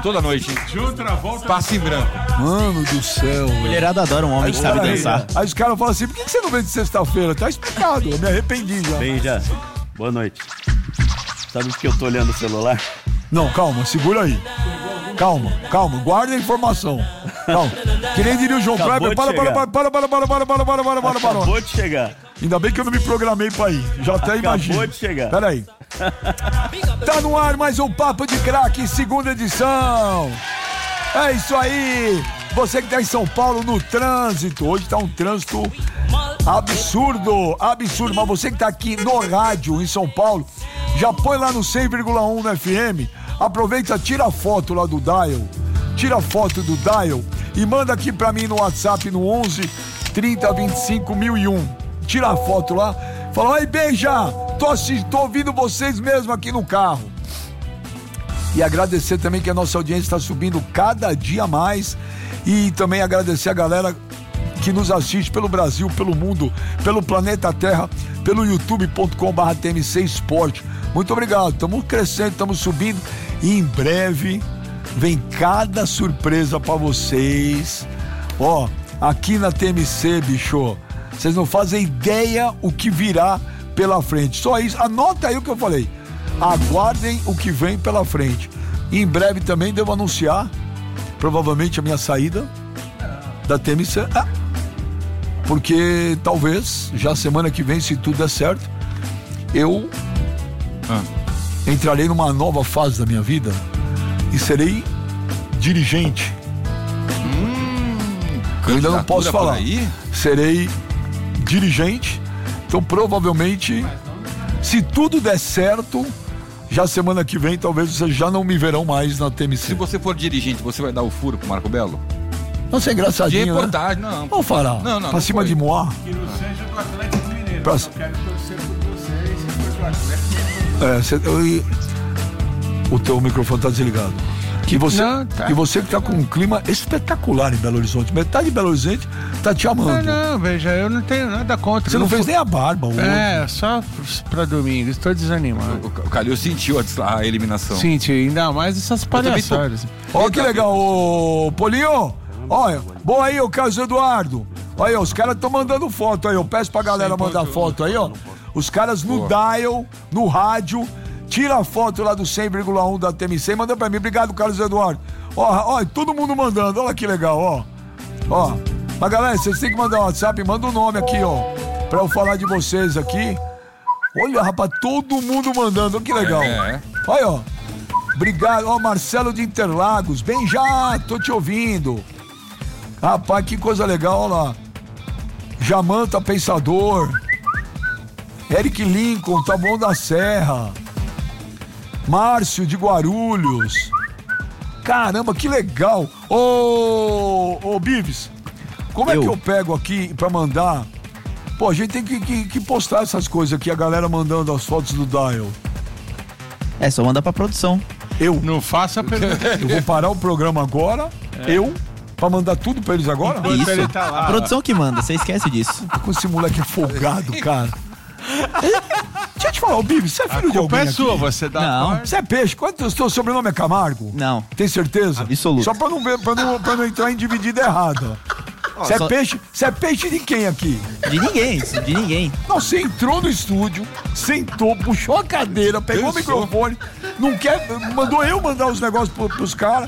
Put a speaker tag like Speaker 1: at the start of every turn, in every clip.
Speaker 1: toda noite, hein?
Speaker 2: De outra volta.
Speaker 1: Passe em branco.
Speaker 3: Mano do céu.
Speaker 4: Mulherada adora um homem que sabe dançar.
Speaker 3: Aí os caras falam assim, por que você não vem de sexta-feira? Tá explicado, eu me arrependi já.
Speaker 5: Bem, já. Boa noite. Sabe por que eu tô olhando o celular?
Speaker 3: Não, calma, segura aí. Calma, guarda a informação. Calma. Que nem diria o João Kleber. Para.
Speaker 5: Acabou de chegar.
Speaker 3: Ainda bem que eu não me programei pra ir. Já até imagino.
Speaker 5: Acabou de chegar.
Speaker 3: Pera aí. Tá no ar mais um Papo de Craque, segunda edição. É isso aí. Você que tá em São Paulo no trânsito. Hoje tá um trânsito absurdo. Mas você que tá aqui no rádio em São Paulo, já põe lá no 100,1 no FM. Aproveita, tira a foto lá do dial. Tira a foto do dial e manda aqui pra mim no WhatsApp no 11 30 25 1001. Tira a foto lá. Fala, oi, Beija, tô ouvindo vocês mesmo aqui no carro. E agradecer também que a nossa audiência está subindo cada dia mais. E também agradecer a galera que nos assiste pelo Brasil, pelo mundo, pelo planeta Terra, pelo youtube.com/TMC Esporte. Muito obrigado, estamos crescendo, estamos subindo e em breve vem cada surpresa pra vocês. Ó, aqui na TMC, bicho, vocês não fazem ideia o que virá pela frente. Só isso, anota aí o que eu falei. Aguardem o que vem pela frente. E em breve também devo anunciar, provavelmente, a minha saída da TMC. Porque talvez, já semana que vem, se tudo der certo, eu entrarei numa nova fase da minha vida e serei dirigente. Eu ainda não posso falar. Serei dirigente. Então, provavelmente, se tudo der certo, já semana que vem, talvez vocês já não me verão mais na TMC.
Speaker 1: Se você for dirigente, você vai dar o furo pro Marco Belo?
Speaker 3: Não, ser engraçadinho,
Speaker 1: de reportagem,
Speaker 3: né?
Speaker 1: Não.
Speaker 3: Vamos falar.
Speaker 1: Não,
Speaker 3: pra cima de Moá.
Speaker 2: Que não seja do Atlético Mineiro. Eu quero torcer por você e se for do Atlético Mineiro.
Speaker 3: O teu microfone tá desligado. E você que tá com um clima espetacular em Belo Horizonte. Metade de Belo Horizonte tá te amando.
Speaker 2: Não, veja, eu não tenho nada contra.
Speaker 3: Você não fez nem a barba.
Speaker 2: Só pra domingo, estou desanimado.
Speaker 1: O Calil sentiu a eliminação.
Speaker 2: Senti, ainda mais essas palhaçadas.
Speaker 3: Ó, que legal, ô Polinho. Olha, boa aí, ô Carlos Eduardo. Olha, os caras estão mandando foto aí. Eu peço pra galera mandar foto aí, ó. Os caras no dial, no rádio. Tira a foto lá do 100,1 da TMC e manda pra mim. Obrigado, Carlos Eduardo. Ó, todo mundo mandando. Olha que legal, ó. Mas galera, vocês têm que mandar um WhatsApp. Manda o nome aqui, ó. Pra eu falar de vocês aqui. Olha, rapaz, todo mundo mandando. Olha que legal. Olha, ó. Obrigado. Ó, Marcelo de Interlagos. Bem já, tô te ouvindo. Rapaz, que coisa legal, olha lá. Jamanta Pensador. Eric Lincoln, tá bom da Serra. Márcio de Guarulhos. Caramba, que legal. Ô Bives, como é que eu pego aqui pra mandar? Pô, a gente tem que postar essas coisas aqui, a galera mandando as fotos do dial.
Speaker 4: É só mandar pra produção.
Speaker 2: Não faça pergunta.
Speaker 3: Eu vou parar o programa agora, pra mandar tudo pra eles agora?
Speaker 4: Isso, ele tá lá, a produção que manda, você esquece disso.
Speaker 3: Tô com esse moleque folgado, cara. Deixa eu te falar, Bibi, você é filho de alguém
Speaker 2: é sua,
Speaker 3: aqui?
Speaker 2: você dá.
Speaker 4: Não.
Speaker 3: Você é peixe? Quanto o seu sobrenome é Camargo?
Speaker 4: Não.
Speaker 3: Tem certeza?
Speaker 4: Absoluto.
Speaker 3: Só pra não entrar em dividida errada. Você é peixe de quem aqui?
Speaker 4: De ninguém.
Speaker 3: Não, você entrou no estúdio, sentou, puxou a cadeira, pegou o microfone, não quer, mandou eu mandar os negócios pros caras.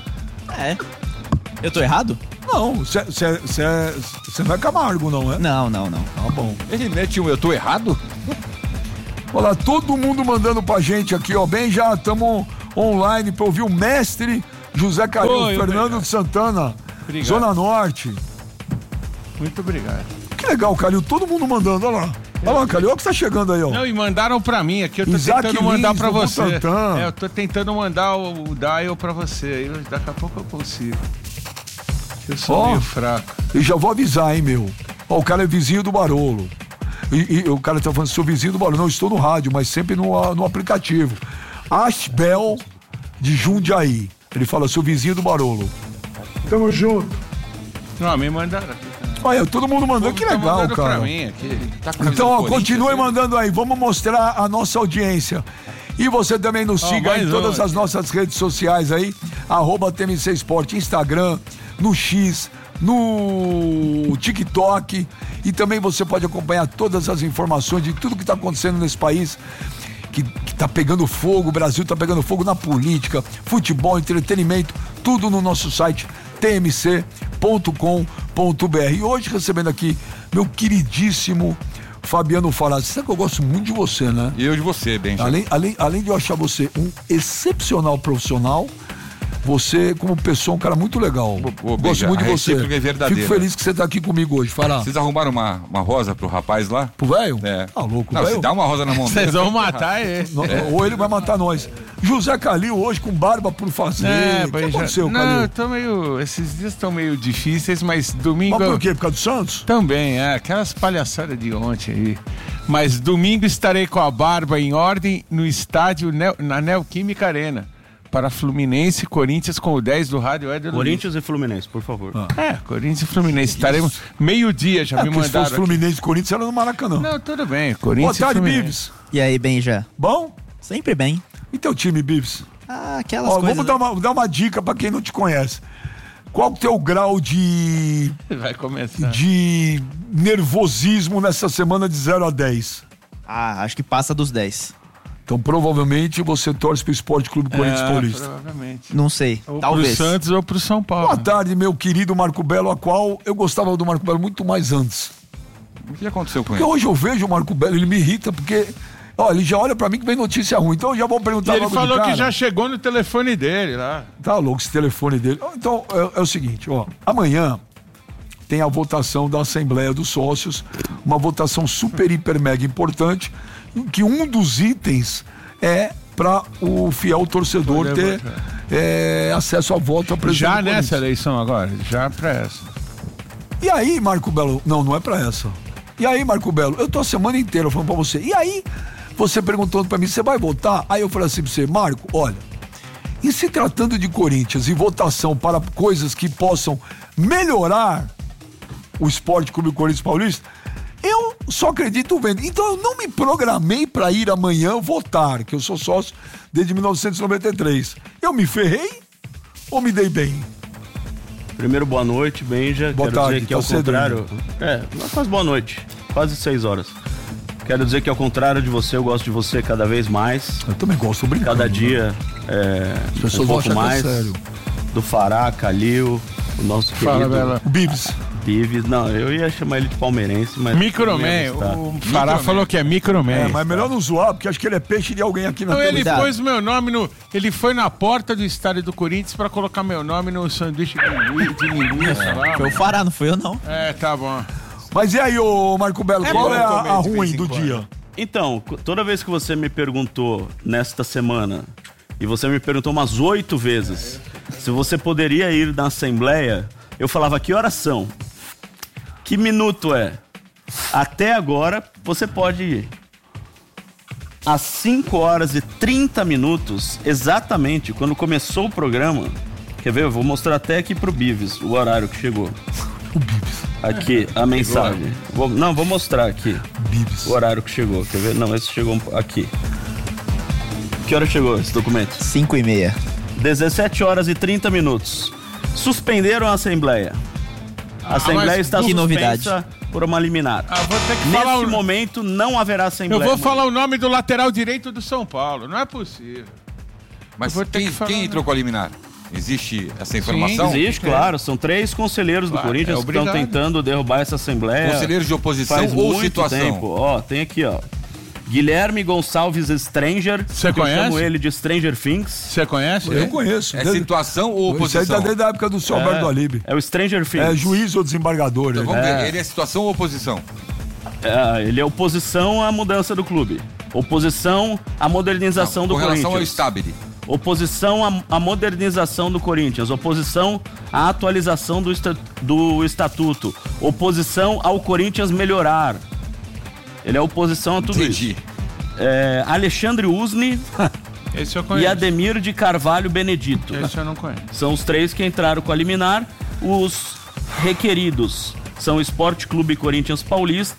Speaker 4: Eu tô errado?
Speaker 3: Não, você não é Camargo, não, é?
Speaker 4: Não.
Speaker 3: Tá bom.
Speaker 1: Ele mete eu tô errado?
Speaker 3: Olha lá, todo mundo mandando pra gente aqui, ó. Bem, já estamos online pra ouvir o mestre José Calil, Fernando de Santana,
Speaker 2: obrigado.
Speaker 3: Zona Norte.
Speaker 2: Muito obrigado.
Speaker 3: Que legal, Calil, todo mundo mandando, olha lá. Olha lá, Calil, olha o que tá chegando aí, ó.
Speaker 2: Não, e mandaram pra mim aqui, eu tô
Speaker 3: Isaac
Speaker 2: tentando mandar
Speaker 3: Lins,
Speaker 2: pra
Speaker 3: do
Speaker 2: você.
Speaker 3: Butantan.
Speaker 2: Eu tô tentando mandar o dial pra você, aí daqui a pouco eu consigo. Eu sou meio fraco.
Speaker 3: E já vou avisar, hein, meu. Ó, o cara é vizinho do Barolo. E o cara tá falando, sou vizinho do Barolo. Não, estou no rádio, mas sempre no aplicativo. Ashbel de Jundiaí. Ele fala, sou vizinho do Barolo. Tamo junto.
Speaker 2: Não, me mandaram aqui.
Speaker 3: Olha, todo mundo mandando, que legal, cara.
Speaker 2: Pra mim aqui.
Speaker 3: Então, ó, continue mandando aí. Vamos mostrar a nossa audiência. E você também nos siga em todas as nossas redes sociais aí. @TMC Esporte, Instagram, no X, no TikTok, e também você pode acompanhar todas as informações de tudo que está acontecendo nesse país, que tá pegando fogo. O Brasil tá pegando fogo na política, futebol, entretenimento, tudo no nosso site tmc.com.br. E hoje recebendo aqui meu queridíssimo Fabiano Faraz. Sabe que eu gosto muito de você, né?
Speaker 1: E eu de você, Benja.
Speaker 3: Além de eu achar você um excepcional profissional, você, como pessoa, um cara muito legal. Gosto muito de você.
Speaker 1: É verdadeira.
Speaker 3: Fico feliz que você tá aqui comigo hoje. Fará.
Speaker 1: Vocês arrumaram uma rosa pro rapaz lá?
Speaker 3: Pro velho?
Speaker 1: É.
Speaker 3: Ah, louco,
Speaker 1: não,
Speaker 3: velho.
Speaker 1: se dá uma rosa na mão dele.
Speaker 2: Vocês vão matar ele.
Speaker 3: Ou ele vai matar nós. José Calil hoje com barba por fazer. O que aconteceu, Calil?
Speaker 2: Não, tô meio... Esses dias estão meio difíceis, mas domingo...
Speaker 3: Mas por quê? Por causa do Santos?
Speaker 2: Também, aquelas palhaçadas de ontem aí. Mas domingo estarei com a barba em ordem no estádio na Neoquímica Arena. Para Fluminense, Corinthians com o 10 do rádio Éder Luiz.
Speaker 5: Corinthians e Fluminense, por favor.
Speaker 2: Corinthians e Fluminense. Estaremos meio-dia, já me
Speaker 3: Porque
Speaker 2: mandaram.
Speaker 3: se fosse Fluminense e Corinthians, era no Maracanã.
Speaker 2: Não, tudo bem. Corinthians
Speaker 3: Boa tarde,
Speaker 2: e Fluminense.
Speaker 3: Bibs.
Speaker 4: E aí, Benja?
Speaker 3: Bom?
Speaker 4: Sempre bem.
Speaker 3: E teu time, Bibs?
Speaker 4: Aquelas coisas...
Speaker 3: Vamos dar uma dica pra quem não te conhece. Qual o teu grau de
Speaker 2: Vai começar.
Speaker 3: de nervosismo nessa semana de 0 a 10?
Speaker 4: acho que passa dos 10.
Speaker 3: Então, provavelmente, você torce pro Esporte Clube Corinthians Paulista.
Speaker 2: Provavelmente.
Speaker 4: Não sei,
Speaker 2: Ou
Speaker 4: talvez.
Speaker 2: pro Santos ou pro São Paulo.
Speaker 3: Boa tarde, meu querido Marco Belo, a qual eu gostava do Marco Belo muito mais antes.
Speaker 1: O que aconteceu com
Speaker 3: Porque
Speaker 1: ele?
Speaker 3: hoje eu vejo o Marco Belo, ele me irrita, porque... Ó, ele já olha pra mim que vem notícia ruim, então eu já vou perguntar
Speaker 2: E ele
Speaker 3: logo
Speaker 2: falou
Speaker 3: de cara.
Speaker 2: que já chegou no telefone dele lá.
Speaker 3: Tá louco esse telefone dele. Então, é o seguinte, ó. Amanhã tem a votação da Assembleia dos Sócios, uma votação super, hiper, mega importante, em que um dos itens é para o fiel torcedor ter acesso a voto a presidente
Speaker 2: Já
Speaker 3: do
Speaker 2: nessa
Speaker 3: Corinthians.
Speaker 2: eleição agora? Já pra essa.
Speaker 3: E aí, Marco Belo... Não é pra essa. E aí, Marco Belo, eu tô a semana inteira falando pra você. E aí, você perguntando pra mim, você vai votar? Aí eu falei assim pra você, Marco, olha, e se tratando de Corinthians e votação para coisas que possam melhorar o Esporte Clube Corinthians Paulista, eu só acredito vendo. Então eu não me programei pra ir amanhã votar, que eu sou sócio desde 1993. Eu me ferrei ou me dei bem?
Speaker 5: Primeiro, boa noite, Benja.
Speaker 3: Boa
Speaker 5: Quero
Speaker 3: tarde,
Speaker 5: dizer que ao
Speaker 3: tá cedo
Speaker 5: contrário... quase boa noite. Quase 6 horas. Quero dizer que ao contrário de você, eu gosto de você cada vez mais.
Speaker 3: Eu também gosto, brincando.
Speaker 5: Cada dia
Speaker 3: As pessoas
Speaker 5: um
Speaker 3: vão
Speaker 5: pouco
Speaker 3: achar
Speaker 5: mais.
Speaker 3: que é sério.
Speaker 5: Do Fará, Calil, o nosso
Speaker 2: Fala,
Speaker 5: querido
Speaker 2: Bela.
Speaker 3: O Bibs.
Speaker 5: Dives. Não, eu ia chamar ele de palmeirense, mas...
Speaker 2: Microman. O Fará falou que é Microman.
Speaker 3: Mas melhor não zoar, porque acho que ele é peixe de alguém aqui na
Speaker 2: Então ele
Speaker 3: televisão.
Speaker 2: pôs meu nome no... Ele foi na porta do estádio do Corinthians pra colocar meu nome no sanduíche de linguiça lá.
Speaker 4: Foi o Fará, não foi eu não.
Speaker 2: Tá bom.
Speaker 3: Mas e aí, ô Marco Belo, qual
Speaker 2: bom
Speaker 3: é
Speaker 2: comer
Speaker 3: a
Speaker 2: de vez
Speaker 3: ruim
Speaker 2: em
Speaker 3: do
Speaker 2: quando.
Speaker 3: dia?
Speaker 5: Então, toda vez que você me perguntou nesta semana, e você me perguntou umas 8 vezes, se você poderia ir na Assembleia, eu falava, que horas são? Que minuto é? Até agora, você pode ir. Às 5 horas e 30 minutos, exatamente, quando começou o programa, quer ver? Eu vou mostrar até aqui pro Bives, o horário que chegou.
Speaker 3: O Bibs.
Speaker 5: Aqui, a mensagem. Vou mostrar aqui.
Speaker 3: Bibs.
Speaker 5: O horário que chegou, quer ver? Não, esse chegou aqui. Que hora chegou esse documento?
Speaker 4: 5:30.
Speaker 5: 17 horas e 30 minutos. Suspenderam a Assembleia. A Assembleia
Speaker 2: mas
Speaker 5: está
Speaker 4: que
Speaker 5: suspensa
Speaker 4: novidade.
Speaker 5: por uma liminar.
Speaker 2: Vou ter que falar
Speaker 5: Neste momento não haverá Assembleia.
Speaker 2: Eu vou falar o nome do lateral direito do São Paulo. Não é possível.
Speaker 1: Mas
Speaker 2: Eu vou ter que falar,
Speaker 1: quem
Speaker 2: né?
Speaker 1: entrou com a liminar? Existe essa informação?
Speaker 5: Existe, claro. São 3 conselheiros do
Speaker 2: Claro,
Speaker 5: Corinthians que estão
Speaker 2: obrigado.
Speaker 5: tentando derrubar essa Assembleia.
Speaker 1: Conselheiros de oposição
Speaker 5: Faz
Speaker 1: ou
Speaker 5: muito
Speaker 1: situação?
Speaker 5: tempo. Ó, tem aqui, ó. Guilherme Gonçalves Stranger.
Speaker 2: Você
Speaker 5: que
Speaker 2: conhece?
Speaker 5: Eu chamo ele de Stranger Things.
Speaker 2: Você conhece?
Speaker 3: Eu conheço.
Speaker 1: É situação ou
Speaker 3: Isso aí tá
Speaker 1: oposição?
Speaker 3: desde a época do seu Alberto Alibe.
Speaker 5: É o Stranger Things.
Speaker 3: É juiz ou desembargador.
Speaker 1: Então,
Speaker 3: ele.
Speaker 1: vamos ver, ele é situação ou oposição?
Speaker 5: Ele é oposição à mudança do clube. Oposição à modernização do
Speaker 1: com relação ao
Speaker 5: Corinthians.
Speaker 1: Stabile.
Speaker 5: Oposição à modernização do Corinthians. Oposição à atualização do estatuto. Oposição ao Corinthians melhorar. Ele é oposição a tudo
Speaker 1: Entendi.
Speaker 5: isso. Alexandre Usni
Speaker 2: Esse eu
Speaker 5: e
Speaker 2: conheço.
Speaker 5: Ademir de Carvalho Benedito.
Speaker 2: Esse eu não conheço.
Speaker 5: São os 3 que entraram com a liminar. Os requeridos são o Esporte Clube Corinthians Paulista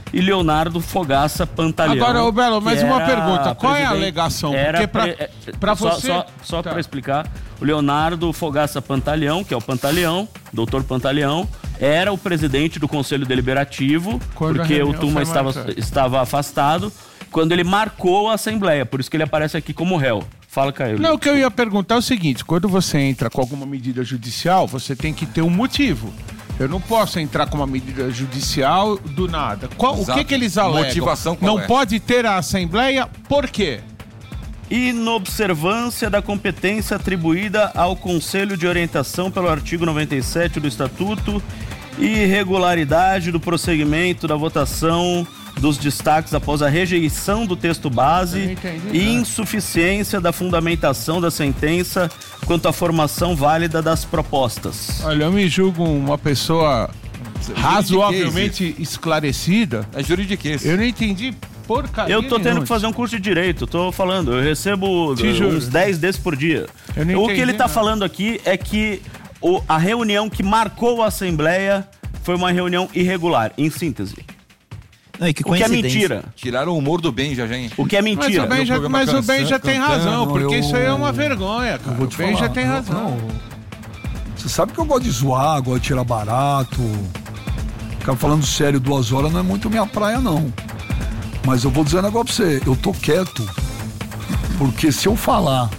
Speaker 5: e Leonardo Fogaça Pantaleão.
Speaker 2: Agora, ô Belo, mais
Speaker 5: que
Speaker 2: uma
Speaker 5: era
Speaker 2: pergunta. Qual é a
Speaker 5: presidente-
Speaker 2: alegação?
Speaker 5: era
Speaker 2: Porque pra você...
Speaker 5: Só
Speaker 2: Tá.
Speaker 5: para explicar, o Leonardo Fogaça Pantaleão, que é o Pantaleão, doutor Pantaleão, era o presidente do Conselho Deliberativo,
Speaker 2: Quando a
Speaker 5: porque o
Speaker 2: reunião
Speaker 5: Tuma
Speaker 2: foi marcada.
Speaker 5: estava afastado, quando ele marcou a Assembleia, por isso que ele aparece aqui como réu. Fala, Caio.
Speaker 2: Não, o que eu ia perguntar é o seguinte, quando você entra com alguma medida judicial, você tem que ter um motivo. Eu não posso entrar com uma medida judicial do nada. O
Speaker 1: Exato.
Speaker 2: que eles alegam?
Speaker 1: Motivação qual
Speaker 2: Não
Speaker 1: é?
Speaker 2: pode ter a Assembleia, por quê?
Speaker 5: Inobservância da competência atribuída ao Conselho de Orientação pelo artigo 97 do Estatuto e irregularidade do prosseguimento da votação dos destaques após a rejeição do texto
Speaker 2: Eu
Speaker 5: base
Speaker 2: não entendi
Speaker 5: e
Speaker 2: nada.
Speaker 5: insuficiência da fundamentação da sentença quanto à formação válida das propostas.
Speaker 2: Olha, eu me julgo uma pessoa razoavelmente esclarecida.
Speaker 1: É juridiquês.
Speaker 2: Eu não entendi porcaria
Speaker 5: Eu tô tendo
Speaker 2: nenhuma.
Speaker 5: que fazer um curso de direito, tô falando, eu recebo
Speaker 2: Te juro.
Speaker 5: uns 10 desses por dia.
Speaker 2: Eu não
Speaker 5: O que
Speaker 2: entendi
Speaker 5: ele tá
Speaker 2: nada.
Speaker 5: falando aqui é que a reunião que marcou a Assembleia foi uma reunião irregular, em síntese.
Speaker 4: Não, e que
Speaker 5: O que é
Speaker 4: coincidência.
Speaker 5: mentira.
Speaker 1: Tiraram o humor do bem, já, hein?
Speaker 5: O que é mentira.
Speaker 1: programa
Speaker 2: Mas o Ben já tem
Speaker 1: cantando,
Speaker 2: razão, porque
Speaker 3: eu-
Speaker 2: isso aí é uma vergonha, cara.
Speaker 3: Vou
Speaker 2: O
Speaker 3: te
Speaker 2: Ben
Speaker 3: falar.
Speaker 2: já tem razão.
Speaker 3: Não, você sabe que eu gosto de zoar, gosto de tirar barato. Ficar falando sério 2 horas não é muito minha praia, não. Mas eu vou dizer um negócio pra você. Eu tô quieto. Porque se eu falar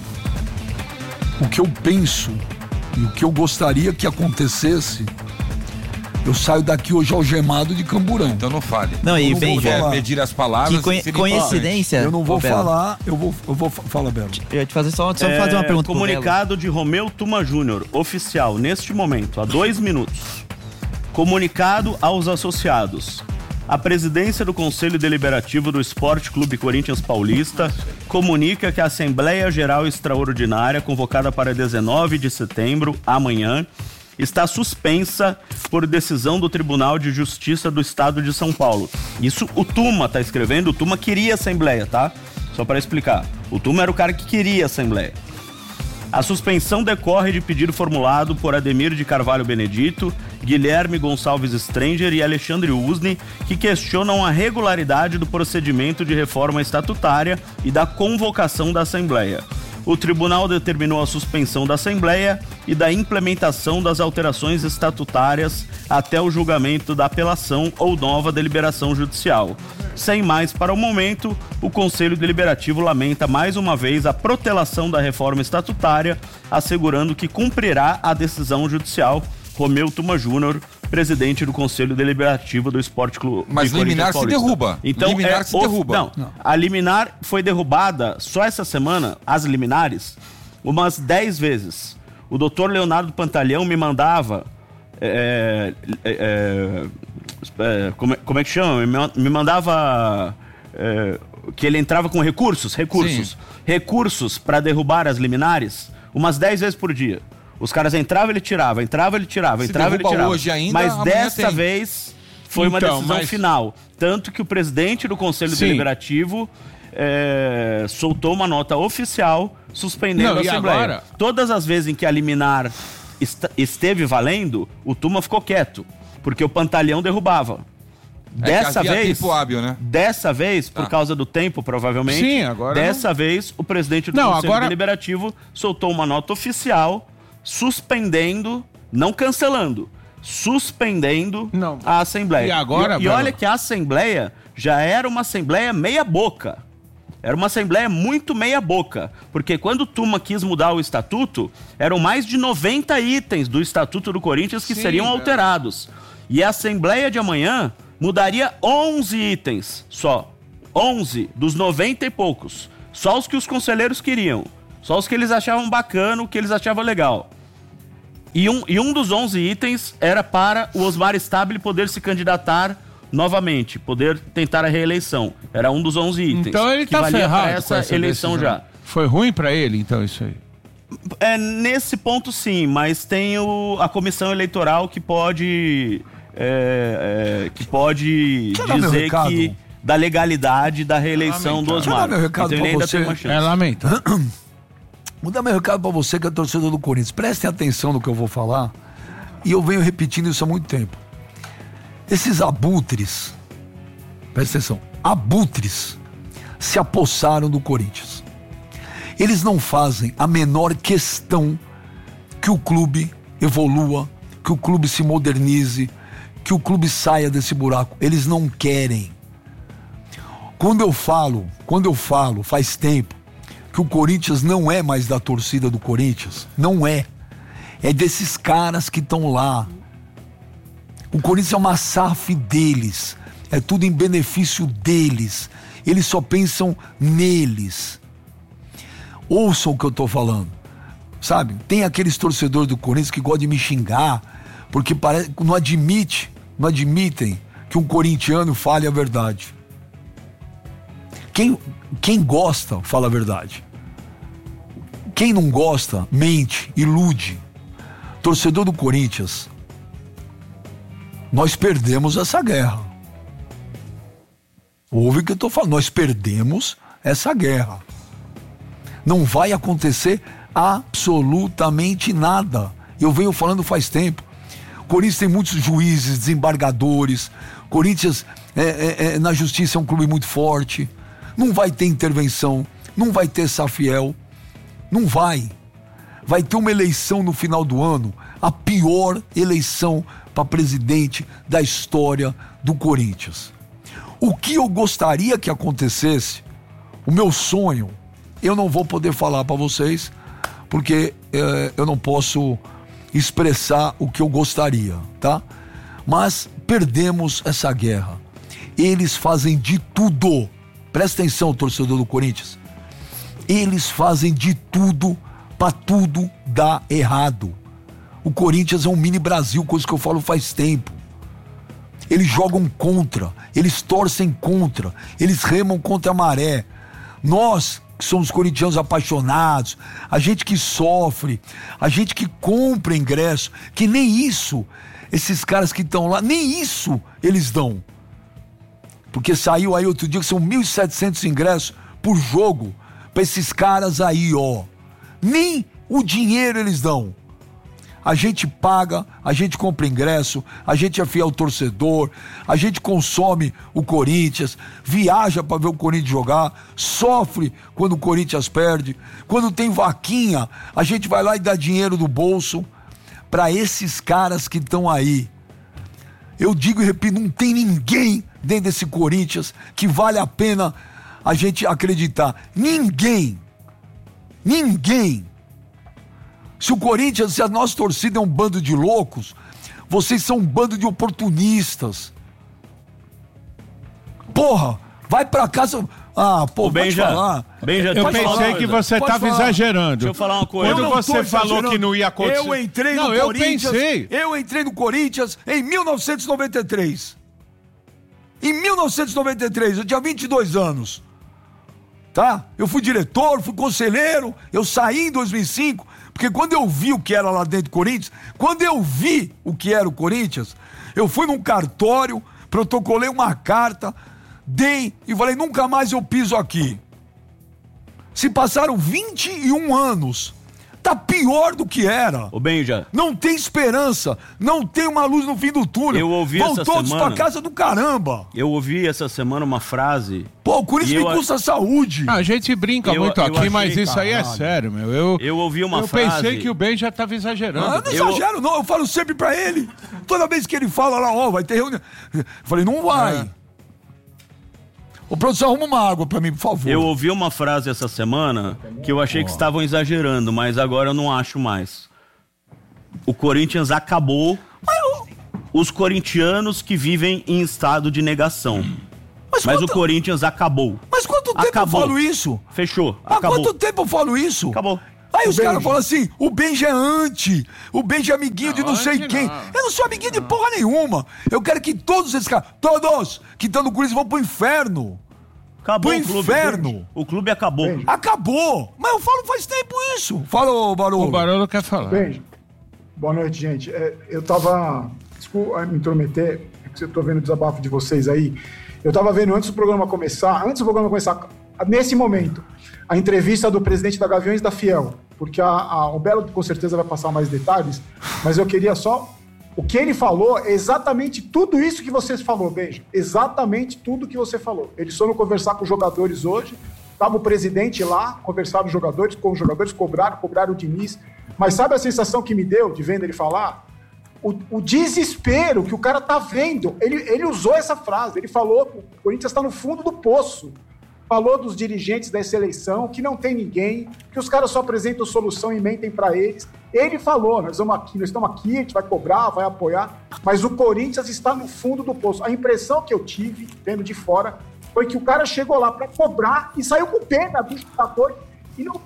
Speaker 3: o que eu penso e o que eu gostaria que acontecesse, eu saio daqui hoje algemado de camburão.
Speaker 1: Então não fale.
Speaker 4: Não, e
Speaker 3: Eu não
Speaker 4: bem,
Speaker 3: vou
Speaker 1: Quer
Speaker 3: falar.
Speaker 1: medir as palavras.
Speaker 4: que
Speaker 1: e ser
Speaker 4: coincidência.
Speaker 3: Eu não vou
Speaker 4: ô, Belo.
Speaker 3: falar, eu vou fala, Belo.
Speaker 4: Eu ia te fazer só fazer uma pergunta pro Belo.
Speaker 5: Comunicado de Romeu Tuma Júnior, oficial, neste momento, há 2 minutos. Comunicado aos associados. A presidência do Conselho Deliberativo do Esporte Clube Corinthians Paulista comunica que a Assembleia Geral Extraordinária, convocada para 19 de setembro, amanhã, está suspensa por decisão do Tribunal de Justiça do Estado de São Paulo. Isso o Tuma está escrevendo, o Tuma queria Assembleia, tá? Só para explicar. O Tuma era o cara que queria Assembleia. A suspensão decorre de pedido formulado por Ademir de Carvalho Benedito, Guilherme Gonçalves Stranger e Alexandre Usni, que questionam a regularidade do procedimento de reforma estatutária e da convocação da Assembleia. O tribunal determinou a suspensão da Assembleia e da implementação das alterações estatutárias até o julgamento da apelação ou nova deliberação judicial. Sem mais para o momento, o Conselho Deliberativo lamenta mais uma vez a protelação da reforma estatutária, assegurando que cumprirá a decisão judicial. Romeu Tuma Júnior, presidente do Conselho Deliberativo do Esporte Clube.
Speaker 1: Mas liminar se derruba.
Speaker 5: Então,
Speaker 1: Liminar se derruba.
Speaker 5: Não, a liminar foi derrubada só essa semana, as liminares, umas 10 vezes. O doutor Leonardo Pantaleão me mandava. Como é que chama? Me mandava. Que ele entrava com recursos para derrubar as liminares umas 10 vezes por dia. Os caras entravam, ele tirava,
Speaker 1: Se derruba hoje ainda,
Speaker 5: Mas
Speaker 1: amanhã
Speaker 5: dessa
Speaker 1: tem.
Speaker 5: vez foi uma
Speaker 2: Então,
Speaker 5: decisão
Speaker 2: mas-
Speaker 5: final. Tanto que o presidente do Conselho
Speaker 2: Sim.
Speaker 5: Deliberativo soltou uma nota oficial suspendendo
Speaker 2: Não,
Speaker 5: a
Speaker 2: e
Speaker 5: Assembleia.
Speaker 2: agora?
Speaker 5: Todas as vezes em que a liminar esteve valendo, o Tuma ficou quieto, porque o Pantaleão derrubava. Dessa
Speaker 1: havia
Speaker 5: vez,
Speaker 1: tempo hábil, né?
Speaker 5: dessa vez, por
Speaker 1: Tá.
Speaker 5: causa do tempo, provavelmente.
Speaker 2: Sim, agora
Speaker 5: Dessa vez, o presidente do
Speaker 2: Não,
Speaker 5: Conselho
Speaker 2: agora-
Speaker 5: Deliberativo soltou uma nota oficial suspendendo, não cancelando, suspendendo
Speaker 2: Não.
Speaker 5: a Assembleia.
Speaker 2: E agora,
Speaker 5: e
Speaker 2: Belo?
Speaker 5: olha que a Assembleia já era uma Assembleia meia boca. Era uma Assembleia muito meia boca, porque quando o Tuma quis mudar o Estatuto, eram mais de 90 itens do Estatuto do Corinthians que
Speaker 2: Sim,
Speaker 5: seriam
Speaker 2: Belo.
Speaker 5: alterados. E a Assembleia de amanhã mudaria 11 itens só. 11 dos 90 e poucos. Só os que os conselheiros queriam. Só os que eles achavam bacana, o que eles achavam legal. E um dos 11 itens era para o Osmar Stabile poder se candidatar novamente, poder tentar a reeleição. Era um dos 11 itens.
Speaker 2: Então ele
Speaker 5: que
Speaker 2: tá
Speaker 5: valia
Speaker 2: ferrado
Speaker 5: pra
Speaker 2: com
Speaker 5: essa
Speaker 2: essa
Speaker 5: eleição
Speaker 2: decisão.
Speaker 5: já.
Speaker 2: Foi ruim pra ele, então, isso aí.
Speaker 5: Nesse ponto sim, mas tem a comissão eleitoral que pode
Speaker 3: Quer dar meu
Speaker 5: dizer
Speaker 3: recado?
Speaker 5: que da legalidade da reeleição do
Speaker 2: Lamentável.
Speaker 5: Osmar.
Speaker 3: Quer dar meu recado
Speaker 5: então ele
Speaker 3: pra
Speaker 5: ainda
Speaker 3: você?
Speaker 5: tem uma chance.
Speaker 2: É lamentável.
Speaker 3: Vou dar meu recado pra você que é torcedor do Corinthians. Prestem atenção no que eu vou falar. E eu venho repetindo isso há muito tempo. Esses abutres presta atenção, abutres se apossaram do Corinthians. Eles não fazem a menor questão que o clube evolua, que o clube se modernize, que o clube saia desse buraco. Eles não querem. Quando eu falo, faz tempo, que o Corinthians não é mais da torcida do Corinthians, não é. É desses caras que estão lá. O Corinthians é uma SAF deles, é tudo em benefício deles. Eles só pensam neles. Ouçam o que eu tô falando, sabe? Tem aqueles torcedores do Corinthians que gostam de me xingar, porque parece, não admitem que um corintiano fale a verdade. Quem gosta, fala a verdade. Quem não gosta, mente, ilude. Torcedor do Corinthians, nós perdemos essa guerra. Ouve o que eu tô falando, nós perdemos essa guerra. Não vai acontecer absolutamente nada. Eu venho falando faz tempo. O Corinthians tem muitos juízes, desembargadores. Corinthians na justiça é um clube muito forte. Não vai ter intervenção, não vai ter Safiel, não vai. Vai ter uma eleição no final do ano, a pior eleição para presidente da história do Corinthians. O que eu gostaria que acontecesse, o meu sonho, eu não vou poder falar para vocês, porque eu não posso expressar o que eu gostaria, tá? Mas perdemos essa guerra. Eles fazem de tudo. Presta atenção, torcedor do Corinthians. Eles fazem de tudo para tudo dar errado. O Corinthians é um mini Brasil, coisa que eu falo faz tempo. Eles jogam contra, eles torcem contra, eles remam contra a maré. Nós, que somos corintianos apaixonados, a gente que sofre, a gente que compra ingresso, que nem isso, esses caras que estão lá, nem isso eles dão. Porque saiu aí outro dia que são 1.700 ingressos por jogo para esses caras aí, ó. Nem o dinheiro eles dão. A gente paga, a gente compra ingresso, a gente é fiel ao torcedor, a gente consome o Corinthians, viaja para ver o Corinthians jogar, sofre quando o Corinthians perde. Quando tem vaquinha, a gente vai lá e dá dinheiro do bolso para esses caras que estão aí. Eu digo e repito, não tem ninguém dentro desse Corinthians que vale a pena a gente acreditar. Ninguém. Se o Corinthians, se a nossa torcida é um bando de loucos, vocês são um bando de oportunistas. Porra, vai pra casa. Ah, pô, pode falar.
Speaker 2: Eu pensei que você estava exagerando.
Speaker 5: Deixa eu falar uma coisa.
Speaker 2: Quando você falou que não ia acontecer.
Speaker 3: Eu entrei no Corinthians em 1993. Em 1993, eu tinha 22 anos. Tá? Eu fui diretor, fui conselheiro, eu saí em 2005, porque quando eu vi o que era lá dentro do Corinthians, quando eu vi o que era o Corinthians, eu fui num cartório, protocolei uma carta, dei e falei, nunca mais eu piso aqui. Se passaram 21 anos, tá pior do que era.
Speaker 5: Ô Benja,
Speaker 3: não tem esperança, não tem uma luz no fim do túnel.
Speaker 5: Eu ouvi
Speaker 3: vão
Speaker 5: essa
Speaker 3: todos
Speaker 5: semana,
Speaker 3: pra casa do caramba.
Speaker 5: Eu ouvi essa semana uma frase.
Speaker 3: Pô, o Corinthians me custa saúde.
Speaker 2: A gente brinca muito aqui, mas isso
Speaker 3: caralho.
Speaker 2: aí é sério, meu. Eu
Speaker 5: ouvi uma frase.
Speaker 2: Eu pensei que o Ben já estava exagerando.
Speaker 3: Eu não exagero, não. Eu falo sempre pra ele. Toda vez que ele fala lá, ó, vai ter reunião. Eu falei, não vai. Ô, produção, arruma uma água pra mim, por favor.
Speaker 5: Eu ouvi uma frase essa semana que eu achei que estavam exagerando, mas agora eu não acho mais. O Corinthians acabou os corintianos que vivem em estado de negação. Mas o Corinthians acabou.
Speaker 3: Mas quanto tempo eu falo isso?
Speaker 5: Fechou,
Speaker 3: Há
Speaker 5: acabou.
Speaker 3: quanto tempo eu falo isso?
Speaker 5: Acabou.
Speaker 3: Aí os caras falam assim, o Benja é anti, o Benja é amiguinho de não sei quem.
Speaker 2: Não.
Speaker 3: Eu não sou amiguinho de porra nenhuma. Eu quero que todos esses caras, todos que estão no Corinthians vão pro inferno.
Speaker 5: Acabou
Speaker 3: pro
Speaker 5: o clube.
Speaker 3: inferno.
Speaker 5: O clube acabou.
Speaker 6: Benja.
Speaker 3: Acabou. Mas eu falo faz tempo isso. Fala, ô Barolo.
Speaker 2: O Barolo quer falar.
Speaker 6: Benja, boa noite, gente. Eu tava... Desculpa me intrometer, porque eu tô vendo o desabafo de vocês aí. Eu tava vendo antes do programa começar, nesse momento, a entrevista do presidente da Gaviões da Fiel, porque o Belo com certeza vai passar mais detalhes, mas eu queria só O que ele falou é exatamente tudo isso que você falou, Benja. Exatamente tudo que você falou. Eles foram conversar com os jogadores hoje, estava o presidente lá, conversaram com os jogadores, cobraram o Diniz. Mas sabe a sensação que me deu de vendo ele falar? O desespero que o cara tá vendo. Ele usou essa frase, ele falou que o Corinthians está no fundo do poço. Falou dos dirigentes dessa eleição, que não tem ninguém, que os caras só apresentam solução e mentem para eles. Ele falou, nós estamos aqui, a gente vai cobrar, vai apoiar, mas o Corinthians está no fundo do poço. A impressão que eu tive, vendo de fora, foi que o cara chegou lá para cobrar e saiu com pena do jogador e não...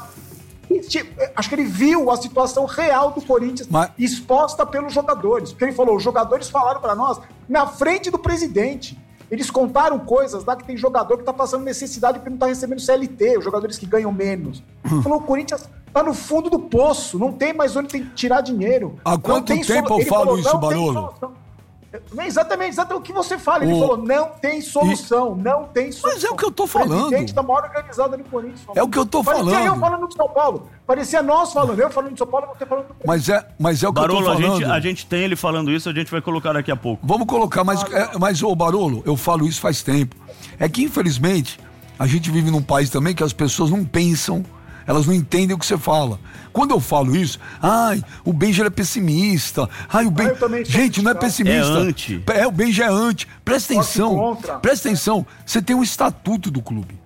Speaker 6: Acho que ele viu a situação real do Corinthians exposta pelos jogadores. Porque ele falou, os jogadores falaram para nós na frente do presidente. Eles contaram coisas lá que tem jogador que está passando necessidade porque não está recebendo CLT, os jogadores que ganham menos. Falou, o Corinthians está no fundo do poço, não tem mais onde tem que tirar dinheiro.
Speaker 3: Há quanto tempo eu falo isso, Barolo?
Speaker 6: Exatamente o que você fala. Ele falou, não tem solução.
Speaker 3: Mas é o que eu tô falando.
Speaker 6: O presidente da maior organizada do Corinthians.
Speaker 3: É o que eu tô falando.
Speaker 6: Parecia eu falando de São Paulo. Parecia nós falando. Eu falando de São Paulo, você falando do Corinthians.
Speaker 3: Mas é o que
Speaker 5: Barolo,
Speaker 3: eu tô falando.
Speaker 5: a gente tem ele falando isso, a gente vai colocar daqui a pouco.
Speaker 3: Vamos colocar, mas ô Barolo, eu falo isso faz tempo. É que, infelizmente, a gente vive num país também que as pessoas não pensam, elas não entendem o que você fala. Quando eu falo isso, o Benja é pessimista. Gente, não é pessimista.
Speaker 5: É anti.
Speaker 3: O Benja é anti. Presta atenção. Você tem um estatuto do clube.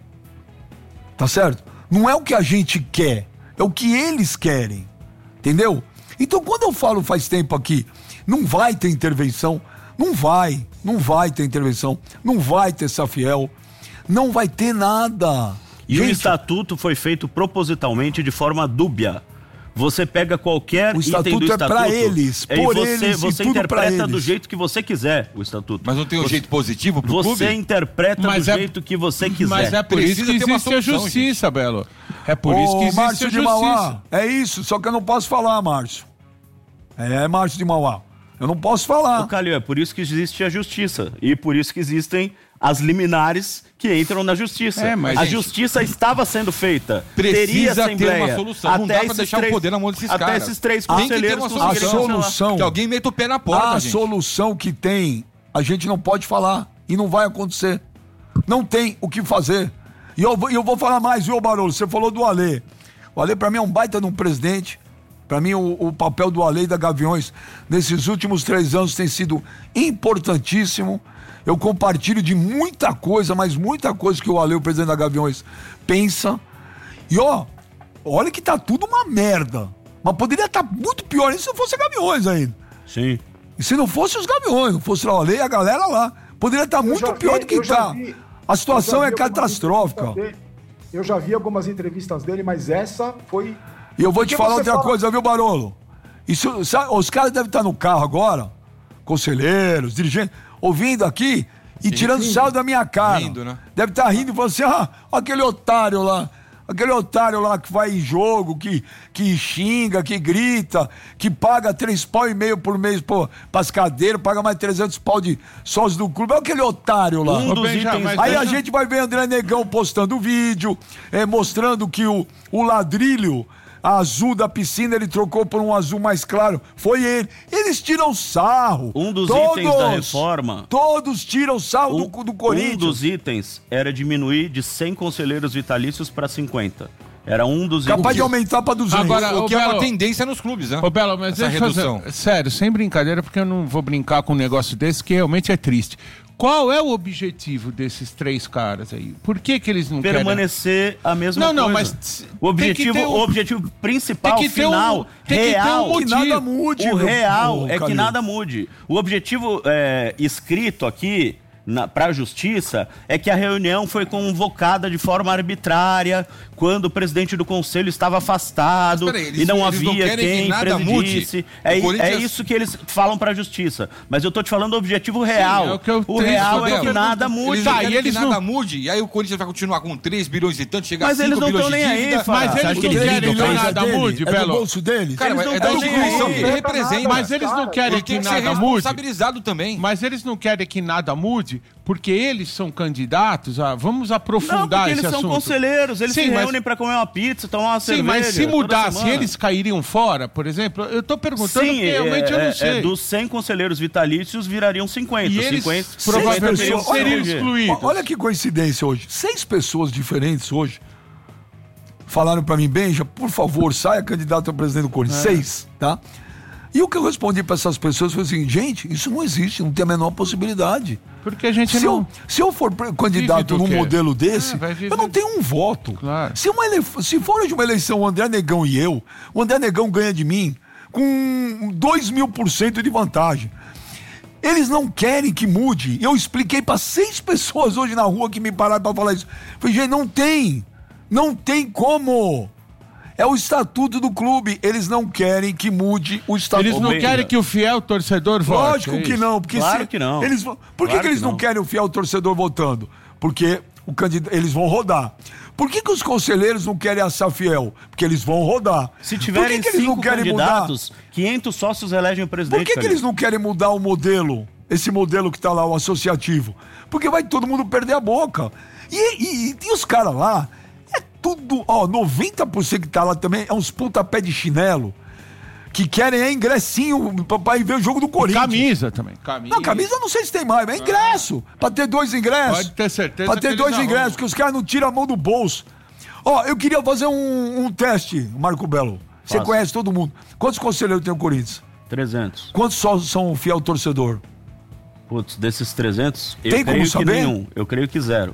Speaker 3: Tá certo? Não é o que a gente quer, é o que eles querem. Entendeu? Então, quando eu falo faz tempo aqui, não vai ter intervenção, não vai ter intervenção, não vai ter Safiel, não vai ter nada.
Speaker 5: E o estatuto foi feito propositalmente de forma dúbia. Você pega qualquer item do estatuto...
Speaker 3: é pra eles, por eles,
Speaker 5: você interpreta do jeito que você quiser o estatuto.
Speaker 1: Mas não tem um jeito positivo pro clube?
Speaker 5: Você interpreta do jeito que você quiser.
Speaker 2: Mas é por isso que existe a justiça, gente. Belo. É por isso que existe
Speaker 3: Márcio
Speaker 2: a
Speaker 3: de
Speaker 2: justiça.
Speaker 3: Mauá, é isso, só que eu não posso falar, Márcio. Márcio de Mauá. Eu não posso falar.
Speaker 5: Calil, é por isso que existe a justiça. E por isso que existem as liminares que entram na justiça. A justiça estava sendo feita.
Speaker 1: Precisa ter uma solução. Não dá pra deixar o poder na mão desses caras.
Speaker 5: Até esses três conselheiros.
Speaker 3: A solução...
Speaker 1: Que alguém meta o pé na porta,
Speaker 3: A solução que tem, a gente não pode falar. E não vai acontecer. Não tem o que fazer. E eu vou falar mais, viu, Barolo? Você falou do Alê. O Alê, pra mim, é um baita de um presidente. Para mim, o papel do Alê e da Gaviões nesses últimos 3 anos tem sido importantíssimo. Eu compartilho de muita coisa, mas muita coisa que o Alê, o presidente da Gaviões, pensa. E olha que tá tudo uma merda. Mas poderia estar muito pior se não fosse Gaviões ainda.
Speaker 5: Sim.
Speaker 3: E se não fosse os Gaviões, não fosse o Alê e a galera lá. Poderia estar muito pior do que tá. A situação é catastrófica.
Speaker 6: Eu já vi algumas entrevistas dele, mas essa foi...
Speaker 3: E eu vou te falar outra coisa, viu, Barolo? Os caras devem estar no carro agora, conselheiros, dirigentes, ouvindo aqui e tirando sal da minha cara.
Speaker 1: Rindo, né?
Speaker 3: Deve estar rindo e falando assim, aquele otário lá que vai em jogo, que xinga, que grita, que paga 3,5 pau por mês pras cadeiras, paga mais 300 pau de sócio do clube, é aquele otário lá. Aí a gente vai ver André Negão postando vídeo, mostrando que o ladrilho azul da piscina ele trocou por um azul mais claro. Foi ele. Eles tiram sarro.
Speaker 5: Um dos itens da reforma...
Speaker 3: Todos tiram sarro do Corinthians.
Speaker 5: Um dos itens era diminuir de 100 conselheiros vitalícios para 50. Era um dos itens.
Speaker 3: Capaz de aumentar para 200.
Speaker 1: Agora, o que é uma tendência nos clubes, né?
Speaker 2: Ô, Belo, mas
Speaker 1: essa redução.
Speaker 2: Sério, sem brincadeira, porque eu não vou brincar com um negócio desse que realmente é triste. Qual é o objetivo desses 3 caras aí? Por que eles não
Speaker 5: permanecer a mesma coisa? Não, mas o objetivo principal, final, real,
Speaker 3: que nada mude.
Speaker 5: O real é que nada mude. O objetivo escrito aqui para a justiça é que a reunião foi convocada de forma arbitrária quando o presidente do conselho estava afastado e não havia quem presidisse. É isso que eles falam para a justiça. Mas eu tô te falando do objetivo real.
Speaker 2: Sim,
Speaker 5: o real é que nada mude.
Speaker 1: Eles não nada mude. E aí o Corinthians vai continuar com 3 bilhões e tanto, chegar a 5 bilhões de dívida.
Speaker 5: Mas eles não estão nem aí,
Speaker 2: Mas eles não querem que nada mude, Belo.
Speaker 3: É do bolso deles?
Speaker 1: Cara, é da instituição que ele representa.
Speaker 2: Mas eles não querem que nada mude.
Speaker 1: Responsabilizado também.
Speaker 2: Mas eles não querem que nada mude clube, porque eles são candidatos a... Vamos aprofundar esse assunto.
Speaker 5: Eles são conselheiros, eles se reúnem para comer uma pizza, tomar uma cerveja.
Speaker 2: Mas se mudasse, eles cairiam fora, por exemplo? Eu tô perguntando porque realmente eu não sei.
Speaker 5: Dos 100 conselheiros vitalícios virariam 50.
Speaker 2: E eles provavelmente seriam excluídos.
Speaker 3: Olha que coincidência hoje. 6 pessoas diferentes hoje falaram para mim, Benja, por favor, saia candidato a presidente do Corinthians. 6, tá? E o que eu respondi para essas pessoas foi assim, gente, isso não existe, não tem a menor possibilidade.
Speaker 2: Porque a gente
Speaker 3: se eu for candidato num modelo desse, eu não tenho um voto.
Speaker 2: Claro.
Speaker 3: Se for de uma eleição o André Negão e eu, o André Negão ganha de mim com 2.000% de vantagem. Eles não querem que mude. Eu expliquei para 6 pessoas hoje na rua que me pararam para falar isso. Falei, gente, não tem como. É o estatuto do clube. Eles não querem que mude o estatuto.
Speaker 2: Eles não querem que o fiel torcedor vote.
Speaker 3: Lógico que não. Porque
Speaker 5: claro que não.
Speaker 3: Por que eles não querem o fiel torcedor votando? Porque eles vão rodar. Por que os conselheiros não querem assar fiel? Porque eles vão rodar.
Speaker 5: Se tiverem 5 candidatos, 500 sócios elegem o presidente.
Speaker 3: Por que eles não querem mudar o modelo? Esse modelo que tá lá, o associativo? Porque vai todo mundo perder a boca. E os caras lá... Tudo, 90% que tá lá também é uns puta-pé de chinelo que querem ingressinho pra ir ver o jogo do Corinthians.
Speaker 2: Camisa também.
Speaker 3: Não, camisa eu não sei se tem mais, mas é ingresso. Pra ter 2 ingressos.
Speaker 2: Pode ter certeza.
Speaker 3: Pra ter 2 ingressos, que os caras não tiram a mão do bolso. Eu queria fazer um teste, Marco Belo. Você conhece todo mundo. Quantos conselheiros tem o Corinthians?
Speaker 5: 300.
Speaker 3: Quantos só são fiel torcedor?
Speaker 5: Putz, desses 300,
Speaker 3: tem como saber?
Speaker 5: Nenhum. Eu creio que 0.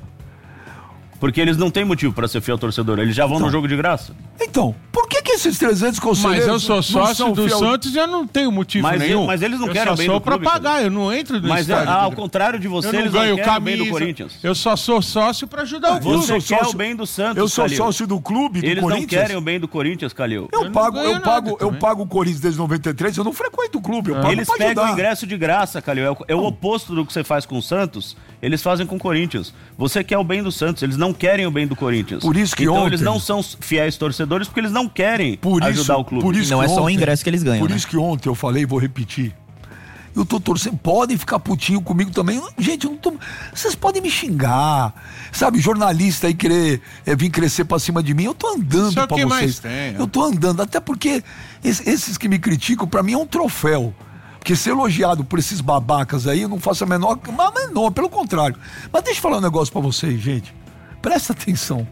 Speaker 5: Porque eles não têm motivo para ser fiel torcedor, eles já vão no jogo de graça.
Speaker 3: Então, por que esses 300 conselheiros...
Speaker 2: Mas eu sou sócio do Santos e eu não tenho motivo nenhum.
Speaker 5: Mas eles não querem o bem do clube.
Speaker 2: Eu só sou pra pagar, eu não entro no estádio.
Speaker 5: Mas ao contrário de você, eles não querem o bem do Corinthians.
Speaker 2: Eu só sou sócio pra ajudar o clube.
Speaker 5: Você quer o bem do Santos,
Speaker 3: eu sou sócio do clube, do Corinthians.
Speaker 5: Eles não querem o bem do Corinthians, Calil.
Speaker 3: Eu pago o Corinthians desde 93, eu não frequento o clube, eu pago
Speaker 5: eles
Speaker 3: pra
Speaker 5: pegam
Speaker 3: ajudar.
Speaker 5: o ingresso de graça, Calil. É o oposto do que você faz com o Santos, eles fazem com o Corinthians. Você quer o bem do Santos, eles não querem o bem do Corinthians.
Speaker 3: Por isso que
Speaker 5: então eles não são fiéis torcedores porque eles não querem ajudar o clube.
Speaker 3: Por isso
Speaker 4: não
Speaker 3: que
Speaker 4: é só o ingresso que eles ganham.
Speaker 3: Por isso que ontem eu falei, vou repetir. Eu tô torcendo, podem ficar putinho comigo também. Gente, eu não tô... Vocês podem me xingar. Sabe, jornalista aí querer vir crescer pra cima de mim. Eu tô andando pra vocês.
Speaker 2: Mais tem,
Speaker 3: eu tô andando, até porque esses que me criticam, pra mim é um troféu. Porque ser elogiado por esses babacas aí, eu não faço a menor, pelo contrário. Mas deixa eu falar um negócio pra vocês, gente. Presta atenção.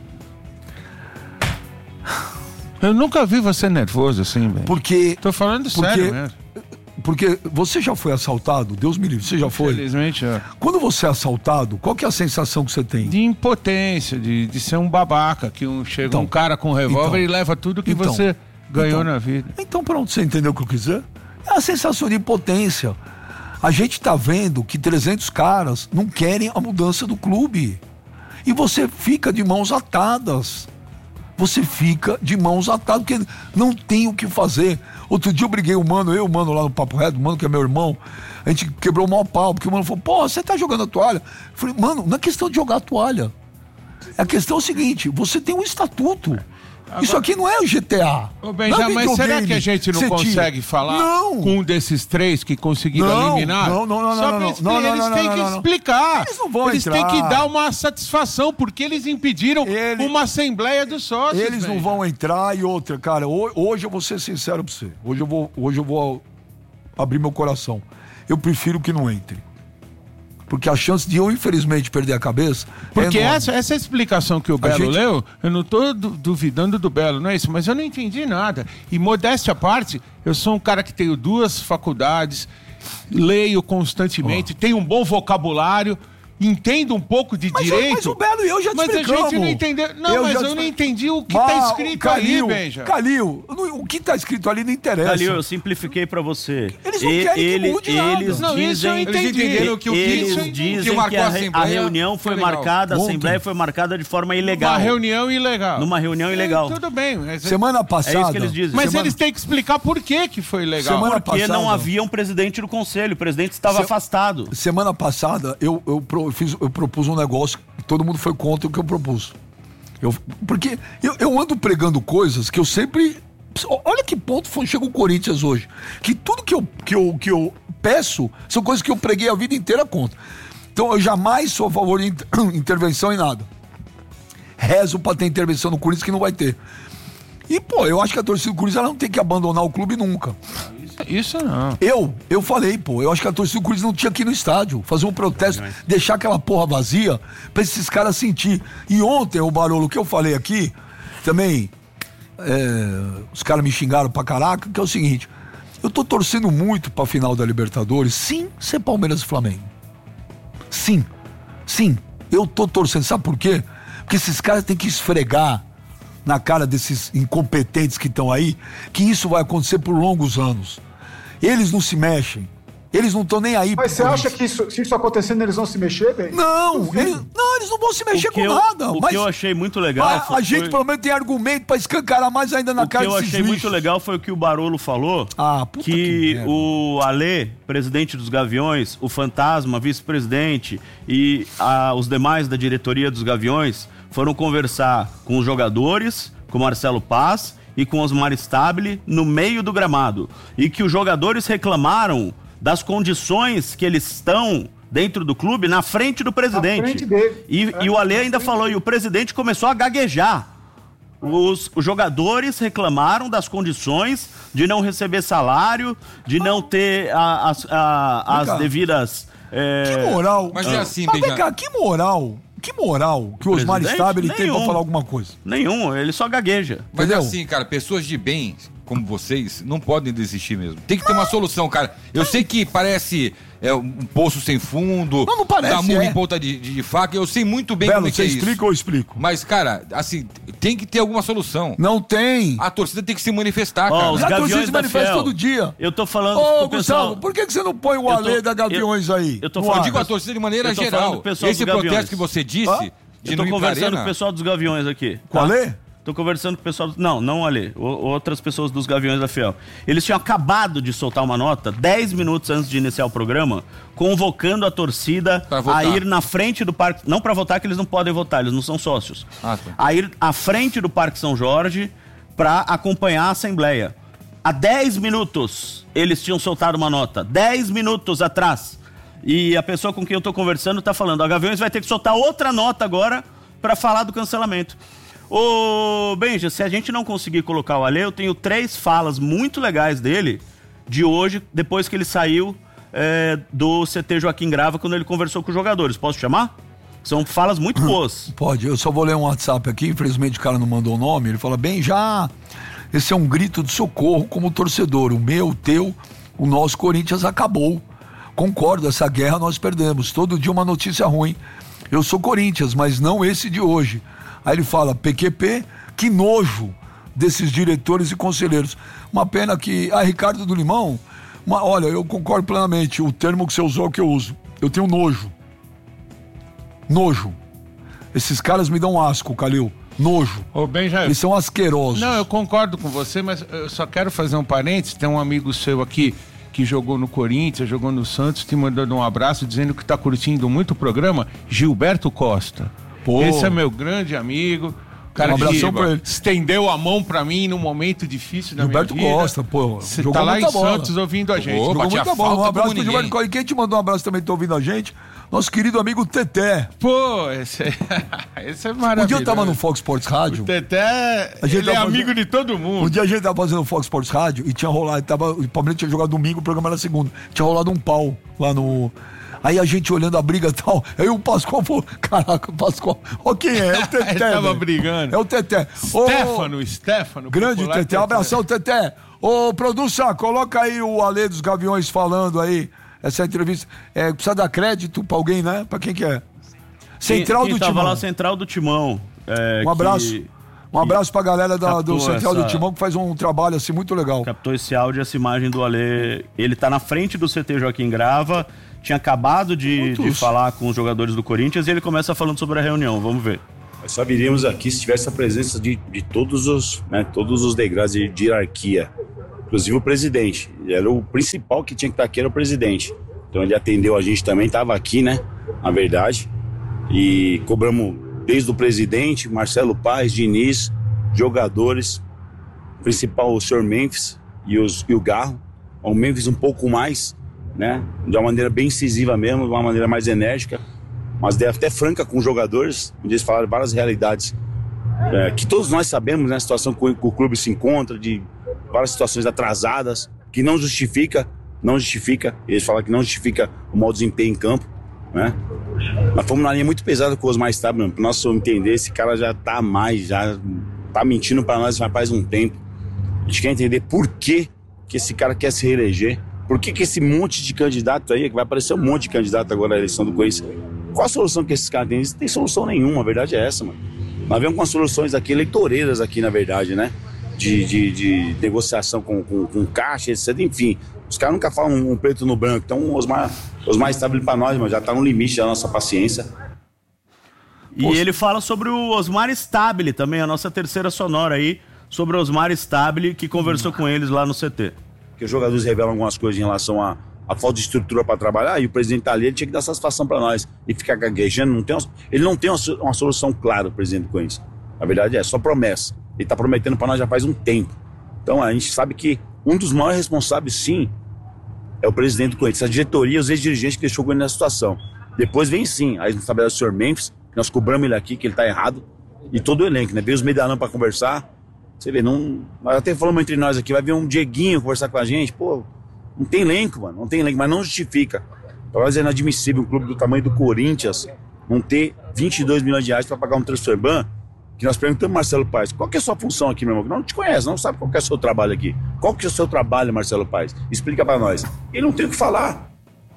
Speaker 2: Eu nunca vi você nervoso assim, velho.
Speaker 3: Porque...
Speaker 2: Tô falando sério mesmo.
Speaker 3: Porque você já foi assaltado? Deus me livre, você já foi?
Speaker 2: Infelizmente, é.
Speaker 3: Quando você é assaltado, qual que é a sensação que você tem?
Speaker 2: De impotência, de ser um babaca, que chega um cara com um revólver e leva tudo que você ganhou na vida.
Speaker 3: Então pronto, você entendeu o que eu quis dizer? É a sensação de impotência. A gente tá vendo que 300 caras não querem a mudança do clube. E você fica de mãos atadas. Você fica de mãos atadas, porque não tem o que fazer. Outro dia eu briguei o Mano lá no Papo Reto, o Mano que é meu irmão, a gente quebrou o maior pau, porque o Mano falou, pô, você tá jogando a toalha? Eu falei, mano, não é questão de jogar a toalha. A questão é o seguinte, você tem um estatuto. Agora, isso aqui não é o GTA.
Speaker 2: Mas será que a gente não consegue falar com um desses 3 que conseguiram eliminar?
Speaker 3: Não.
Speaker 2: Eles têm que explicar.
Speaker 3: Eles não vão
Speaker 2: Eles têm que dar uma satisfação, porque eles impediram uma assembleia dos sócios.
Speaker 3: Eles não vão entrar. E outra, cara, hoje eu vou ser sincero pra você. Hoje eu vou abrir meu coração. Eu prefiro que não entre. Porque a chance de eu, infelizmente, perder a cabeça...
Speaker 2: Porque essa explicação que o Belo leu, eu não tô duvidando do Belo, não é isso? Mas eu não entendi nada. E modéstia à parte, eu sou um cara que tenho 2 faculdades, leio constantemente, tenho um bom vocabulário, entendo um pouco de direito. Mas
Speaker 3: o Belo e eu já te explicamos.
Speaker 2: Mas a gente não entendeu. Não, eu não entendi o que tá escrito ali, Benja.
Speaker 3: Calil, o que tá escrito ali não interessa.
Speaker 5: Calil, eu simplifiquei pra você.
Speaker 3: Eles não querem que mude nada.
Speaker 5: Eles dizem que a reunião foi marcada, a assembleia foi marcada de forma ilegal.
Speaker 2: Uma reunião ilegal.
Speaker 5: Numa reunião ilegal.
Speaker 2: Tudo bem.
Speaker 3: Semana passada...
Speaker 5: É isso que eles dizem.
Speaker 2: Mas eles têm que explicar por que foi ilegal.
Speaker 5: Porque não havia um presidente do conselho. O presidente estava afastado.
Speaker 3: Semana passada, eu propus um negócio, todo mundo foi contra o que eu propus. Porque eu ando pregando coisas que eu sempre... Olha que ponto chega o Corinthians hoje. Que tudo que eu peço são coisas que eu preguei a vida inteira contra. Então eu jamais sou a favor de intervenção em nada. Rezo pra ter intervenção no Corinthians que não vai ter. E, pô, eu acho que a torcida do Corinthians ela não tem que abandonar o clube nunca.
Speaker 2: Isso não.
Speaker 3: Eu falei, pô, eu acho que a torcida do Corinthians não tinha que ir no estádio, fazer um protesto, deixar aquela porra vazia pra esses caras sentir. E ontem, o Barolo, o que eu falei aqui, também, os caras me xingaram pra caraca, que é o seguinte, eu tô torcendo muito pra final da Libertadores, sim, ser Palmeiras e Flamengo. Sim, eu tô torcendo, sabe por quê? Porque esses caras têm que esfregar na cara desses incompetentes que estão aí, que isso vai acontecer por longos anos. Eles não se mexem. Eles não estão nem aí.
Speaker 6: Mas você acha que se isso acontecendo, eles vão se mexer, bem?
Speaker 3: Não, eles não vão se mexer com nada.
Speaker 5: O que eu achei muito legal...
Speaker 3: A gente, pelo menos, tem argumento pra escancarar mais ainda na cara desses
Speaker 5: lixos. O que eu achei muito legal foi o que o Barolo falou, que o Alê, presidente dos Gaviões, o Fantasma, vice-presidente, e os demais da diretoria dos Gaviões foram conversar com os jogadores, com o Marcelo Paz e com o Osmar Stabile no meio do gramado. E que os jogadores reclamaram das condições que eles estão dentro do clube na frente do presidente.
Speaker 6: Na frente dele.
Speaker 5: E o Alê ainda falou, e o presidente começou a gaguejar. Os jogadores reclamaram das condições de não receber salário, de não ter as devidas...
Speaker 3: Que moral.
Speaker 1: Mas é assim,
Speaker 3: mas vem cá, que moral que o Osmar Stabile tem pra falar alguma coisa?
Speaker 5: Nenhum, ele só gagueja.
Speaker 1: Mas
Speaker 3: entendeu?
Speaker 1: é assim, cara, pessoas de bem como vocês não podem desistir mesmo. Tem que ter uma solução, cara. Eu sei que parece um poço sem fundo,
Speaker 3: não parece,
Speaker 1: dar murro em ponta de faca, eu sei muito bem como é que é isso.
Speaker 3: Você explica ou eu explico?
Speaker 1: Mas, cara, assim, tem que ter alguma solução.
Speaker 3: Não tem.
Speaker 1: A torcida tem que se manifestar, cara.
Speaker 5: Os
Speaker 3: a torcida
Speaker 5: Gaviões
Speaker 3: se
Speaker 5: da
Speaker 3: manifesta
Speaker 5: Fiel.
Speaker 3: todo dia.
Speaker 5: Eu tô falando
Speaker 3: Ô,
Speaker 5: pro pessoal...
Speaker 3: Gustavo, por que você não põe o Alê da Gaviões aí?
Speaker 5: Eu tô
Speaker 1: Eu
Speaker 5: falando
Speaker 1: digo a torcida de maneira
Speaker 5: eu tô falando
Speaker 1: geral.
Speaker 5: do pessoal
Speaker 1: Esse
Speaker 5: dos Gaviões.
Speaker 1: protesto que você disse, de
Speaker 5: Eu
Speaker 1: não
Speaker 5: tô
Speaker 1: ir pra
Speaker 5: conversando
Speaker 1: arena,
Speaker 5: com o pessoal dos Gaviões aqui.
Speaker 3: Com o Alê?
Speaker 5: Tô conversando com o pessoal... Não Alê. Outras pessoas dos Gaviões da Fiel. Eles tinham acabado de soltar uma nota, 10 minutos antes de iniciar o programa, convocando a torcida a ir na frente do Parque... Não pra votar, que eles não podem votar, eles não são sócios.
Speaker 1: Tá.
Speaker 5: A ir à frente do Parque São Jorge pra acompanhar a Assembleia. Há 10 minutos eles tinham soltado uma nota. 10 minutos atrás. E a pessoa com quem eu tô conversando tá falando, a Gaviões vai ter que soltar outra nota agora pra falar do cancelamento. Ô, Benja, se a gente não conseguir colocar o Alê, eu tenho 3 falas muito legais dele, de hoje, depois que ele saiu do CT Joaquim Grava, quando ele conversou com os jogadores. Posso chamar? São falas muito boas.
Speaker 3: Pode, eu só vou ler um WhatsApp aqui, infelizmente o cara não mandou o nome, ele fala, Benja, esse é um grito de socorro como torcedor, o meu, o teu, o nosso Corinthians acabou. Concordo, essa guerra nós perdemos, todo dia uma notícia ruim. Eu sou Corinthians, mas não esse de hoje. Aí ele fala, PQP, que nojo desses diretores e conselheiros. Uma pena que... Ricardo do Limão, olha, eu concordo plenamente, o termo que você usou é o que eu uso. Eu tenho nojo. Nojo. Esses caras me dão asco, Calil. Nojo. Eles são asquerosos.
Speaker 2: Não, eu concordo com você, mas eu só quero fazer um parênteses. Tem um amigo seu aqui que jogou no Corinthians, jogou no Santos, te mandando um abraço, dizendo que tá curtindo muito o programa, Gilberto Costa. Pô. Esse é meu grande amigo. Cara,
Speaker 3: um abração pra ele.
Speaker 2: Estendeu a mão pra mim num momento difícil da minha vida.
Speaker 3: Gilberto Costa, pô.
Speaker 2: Você tá lá em
Speaker 3: bola.
Speaker 2: Santos ouvindo a gente.
Speaker 3: Jogou muita bola. Um abraço pro Gilberto Costa. E quem te mandou um abraço também tá ouvindo a gente? Nosso querido amigo Teté.
Speaker 2: Pô, esse é maravilhoso.
Speaker 3: Um dia eu tava no Fox Sports Rádio.
Speaker 2: O Teté, ele é amigo de todo mundo.
Speaker 3: Um dia a gente tava fazendo o Fox Sports Rádio e tinha rolado, o Palmeiras tinha jogado domingo, o programa era segunda. Tinha rolado um pau lá no... Aí a gente olhando a briga e tal, aí o Pascoal falou, caraca, o Pascoal, ó quem é? É o Teté.
Speaker 2: Ele tava brigando.
Speaker 3: É o Teté.
Speaker 2: Stefano.
Speaker 3: Grande Teté, um abração, Teté. Ô, produção, coloca aí o Alê dos Gaviões falando aí, essa entrevista. Precisa dar crédito pra alguém, né? Pra quem que é? Central do Timão.
Speaker 5: Tava lá, Central do Timão.
Speaker 3: Um abraço. Um abraço pra galera do Central do Timão, que faz um trabalho assim muito legal.
Speaker 5: Captou esse áudio, essa imagem do Alê. Ele tá na frente do CT Joaquim Grava, tinha acabado de falar com os jogadores do Corinthians e ele começa falando sobre a reunião. Vamos ver.
Speaker 7: Nós só viríamos aqui se tivesse a presença de todos os degraus de hierarquia, inclusive o presidente. Era o principal que tinha que estar aqui, era o presidente. Então ele atendeu a gente também, estava aqui, né, na verdade, e cobramos desde o presidente, Marcelo Paz, Diniz, jogadores, principal o senhor Memphis e o Garro, o Memphis um pouco mais, né, de uma maneira bem incisiva mesmo, de uma maneira mais enérgica. mas até franca com os jogadores, onde eles falaram várias realidades que todos nós sabemos, né, a situação que o clube se encontra, de várias situações atrasadas, que não justifica, eles falam que não justifica o mau desempenho em campo, né? Nós fomos na linha muito pesada com o Osmar Stabile, para nosso entender, esse cara já tá mentindo para nós já faz um tempo. A gente quer entender por que esse cara quer se reeleger, por que esse monte de candidato aí, que vai aparecer um monte de candidato agora na eleição do Corinthians. Qual a solução que esses caras têm? Eles não tem solução nenhuma, a verdade é essa, mano. Nós vemos com as soluções aqui, eleitoreiras aqui, na verdade, né? De negociação com caixa, etc. Enfim, os caras nunca falam um preto no branco. Então, o Osmar Stabile para nós, mas já tá no limite da nossa paciência.
Speaker 5: E ele fala sobre o Osmar Stabile também, a nossa terceira sonora aí, sobre o Osmar Stabile, que conversou com eles lá no CT.
Speaker 7: Porque os jogadores revelam algumas coisas em relação à falta de estrutura para trabalhar, e o presidente tá ali, ele tinha que dar satisfação para nós. E ficar gaguejando, ele não tem uma solução clara, o presidente do Corinthians. A verdade é só promessa. Ele tá prometendo para nós já faz um tempo. Então a gente sabe que um dos maiores responsáveis, sim, é o presidente do Corinthians, a diretoria, os ex-dirigentes que deixou o Corinthians nessa situação. Depois vem sim, aí no do senhor Memphis, que nós cobramos ele aqui, que ele tá errado, e todo o elenco, né? Veio os medalhão para conversar. Você vê, nós até falamos entre nós aqui, vai vir um Dieguinho conversar com a gente, pô, não tem elenco, mano, não tem elenco, mas não justifica. Para nós é inadmissível um clube do tamanho do Corinthians não ter 22 milhões de reais para pagar um transfer ban, que nós perguntamos, Marcelo Paes, qual que é a sua função aqui, meu irmão? Não te conhece, não sabe qual que é o seu trabalho aqui. Qual que é o seu trabalho, Marcelo Paes? Explica para nós. Ele não tem o que falar.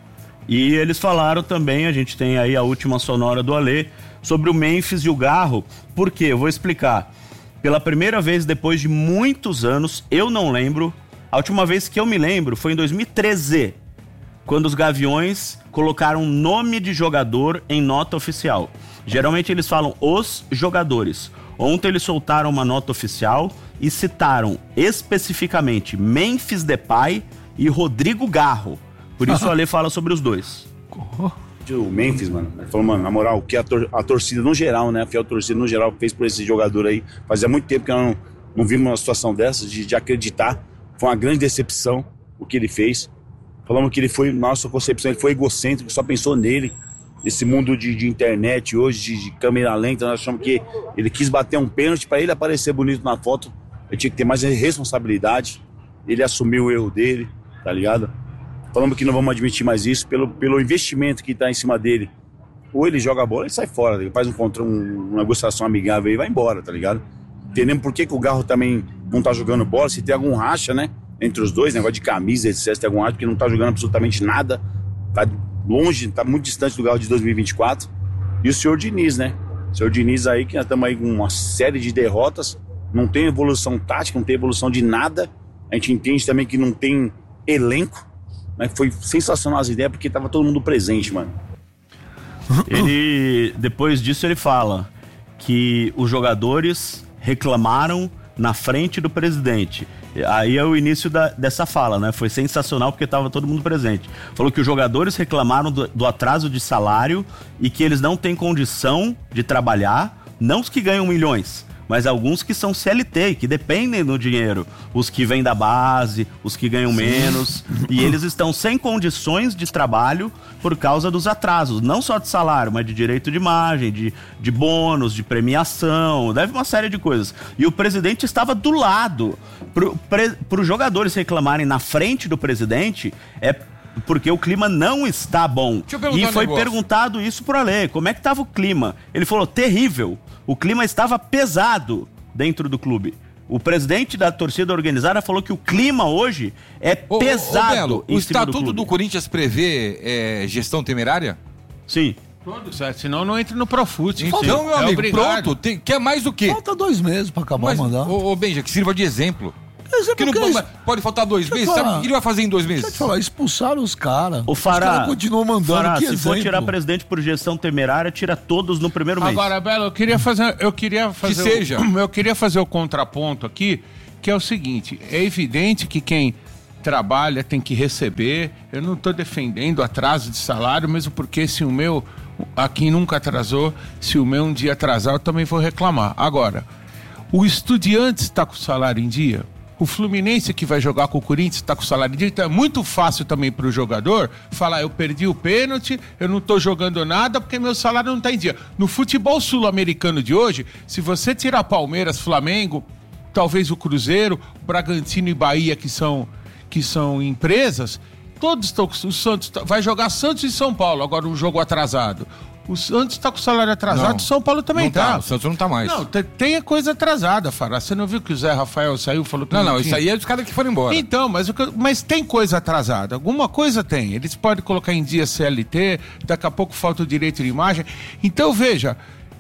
Speaker 5: E eles falaram também, a gente tem aí a última sonora do Alê, sobre o Memphis e o Garro. Por quê? Eu vou explicar. Pela primeira vez depois de muitos anos, eu não lembro, a última vez que eu me lembro foi em 2013, quando os Gaviões colocaram nome de jogador em nota oficial. Geralmente eles falam os jogadores. Ontem eles soltaram uma nota oficial e citaram especificamente Memphis Depay e Rodrigo Garro. Por isso o Alê fala sobre os dois.
Speaker 7: O Memphis, mano, ele falou, mano, na moral, o que a torcida no geral, né, a fiel torcida no geral fez por esse jogador aí, fazia muito tempo que nós não vimos uma situação dessa, de acreditar. Foi uma grande decepção o que ele fez. Falamos que ele foi, nossa concepção, ele foi egocêntrico, só pensou nele. Esse mundo de internet hoje, de câmera lenta, nós achamos que ele quis bater um pênalti para ele aparecer bonito na foto. Ele tinha que ter mais responsabilidade. Ele assumiu o erro dele, tá ligado? Falamos que não vamos admitir mais isso pelo investimento que tá em cima dele. Ou ele joga a bola e sai fora, ele faz uma negociação amigável e vai embora, tá ligado? Entendemos por que o Garro também não tá jogando bola, se tem algum racha, né? Entre os dois, negócio de camisa, etc, tem algum racha, porque não tá jogando absolutamente nada. Tá longe, tá muito distante do Garro de 2024. E o senhor Diniz, né? O senhor Diniz aí, que nós estamos aí com uma série de derrotas, não tem evolução tática, não tem evolução de nada. A gente entende também que não tem elenco, né? Foi sensacional as ideias, porque tava todo mundo presente, mano.
Speaker 5: Ele, depois disso, ele fala que os jogadores reclamaram na frente do presidente. Aí é o início dessa fala, né? Foi sensacional porque estava todo mundo presente. Falou que os jogadores reclamaram do atraso de salário e que eles não têm condição de trabalhar, não os que ganham milhões, mas alguns que são CLT, que dependem do dinheiro. Os que vêm da base, os que ganham menos. E eles estão sem condições de trabalho por causa dos atrasos. Não só de salário, mas de direito de imagem, de bônus, de premiação. Deve uma série de coisas. E o presidente estava do lado. Para os jogadores reclamarem na frente do presidente, é porque o clima não está bom. E foi perguntado isso pro Alê, como é que estava o clima? Ele falou, terrível. O clima estava pesado dentro do clube. O presidente da torcida organizada falou que o clima hoje é pesado.
Speaker 1: Belo, o estatuto do Corinthians prevê gestão temerária?
Speaker 5: Sim.
Speaker 2: Tudo certo, senão não entra no Profut.
Speaker 1: Então, meu amigo, pronto. Quer mais do quê?
Speaker 3: Falta 2 meses pra acabar o mandato.
Speaker 1: Ô, Benja, que sirva de exemplo. Que não pode faltar 2 meses? Sabe o que ele vai fazer em 2 meses?
Speaker 3: Deixa eu te falar, expulsaram os caras.
Speaker 5: O Fará
Speaker 3: continuou mandando.
Speaker 5: Fará, se for tirar presidente por gestão temerária, tira todos no primeiro mês.
Speaker 2: Agora, Belo, eu queria fazer o contraponto aqui, que é o seguinte, é evidente que quem trabalha tem que receber. Eu não estou defendendo atraso de salário, mesmo porque se o meu aqui nunca atrasou, se o meu um dia atrasar, eu também vou reclamar. Agora, o Estudiantes está com o salário em dia? O Fluminense que vai jogar com o Corinthians está com o salário de... Então é muito fácil também para o jogador falar, eu perdi o pênalti, eu não estou jogando nada porque meu salário não está em dia. No futebol sul-americano de hoje, se você tirar Palmeiras, Flamengo, talvez o Cruzeiro, Bragantino e Bahia, que são empresas, todos estão... O Santos vai jogar Santos e São Paulo, agora um jogo atrasado. O Santos está com o salário atrasado, o São Paulo também está.
Speaker 1: O Santos não está mais.
Speaker 2: Não, tem a coisa atrasada, Fará. Você não viu que o Zé Rafael saiu e falou que
Speaker 1: não, isso aí é dos caras que foram embora.
Speaker 2: Então, mas tem coisa atrasada. Alguma coisa tem. Eles podem colocar em dia CLT, daqui a pouco falta o direito de imagem. Então, veja,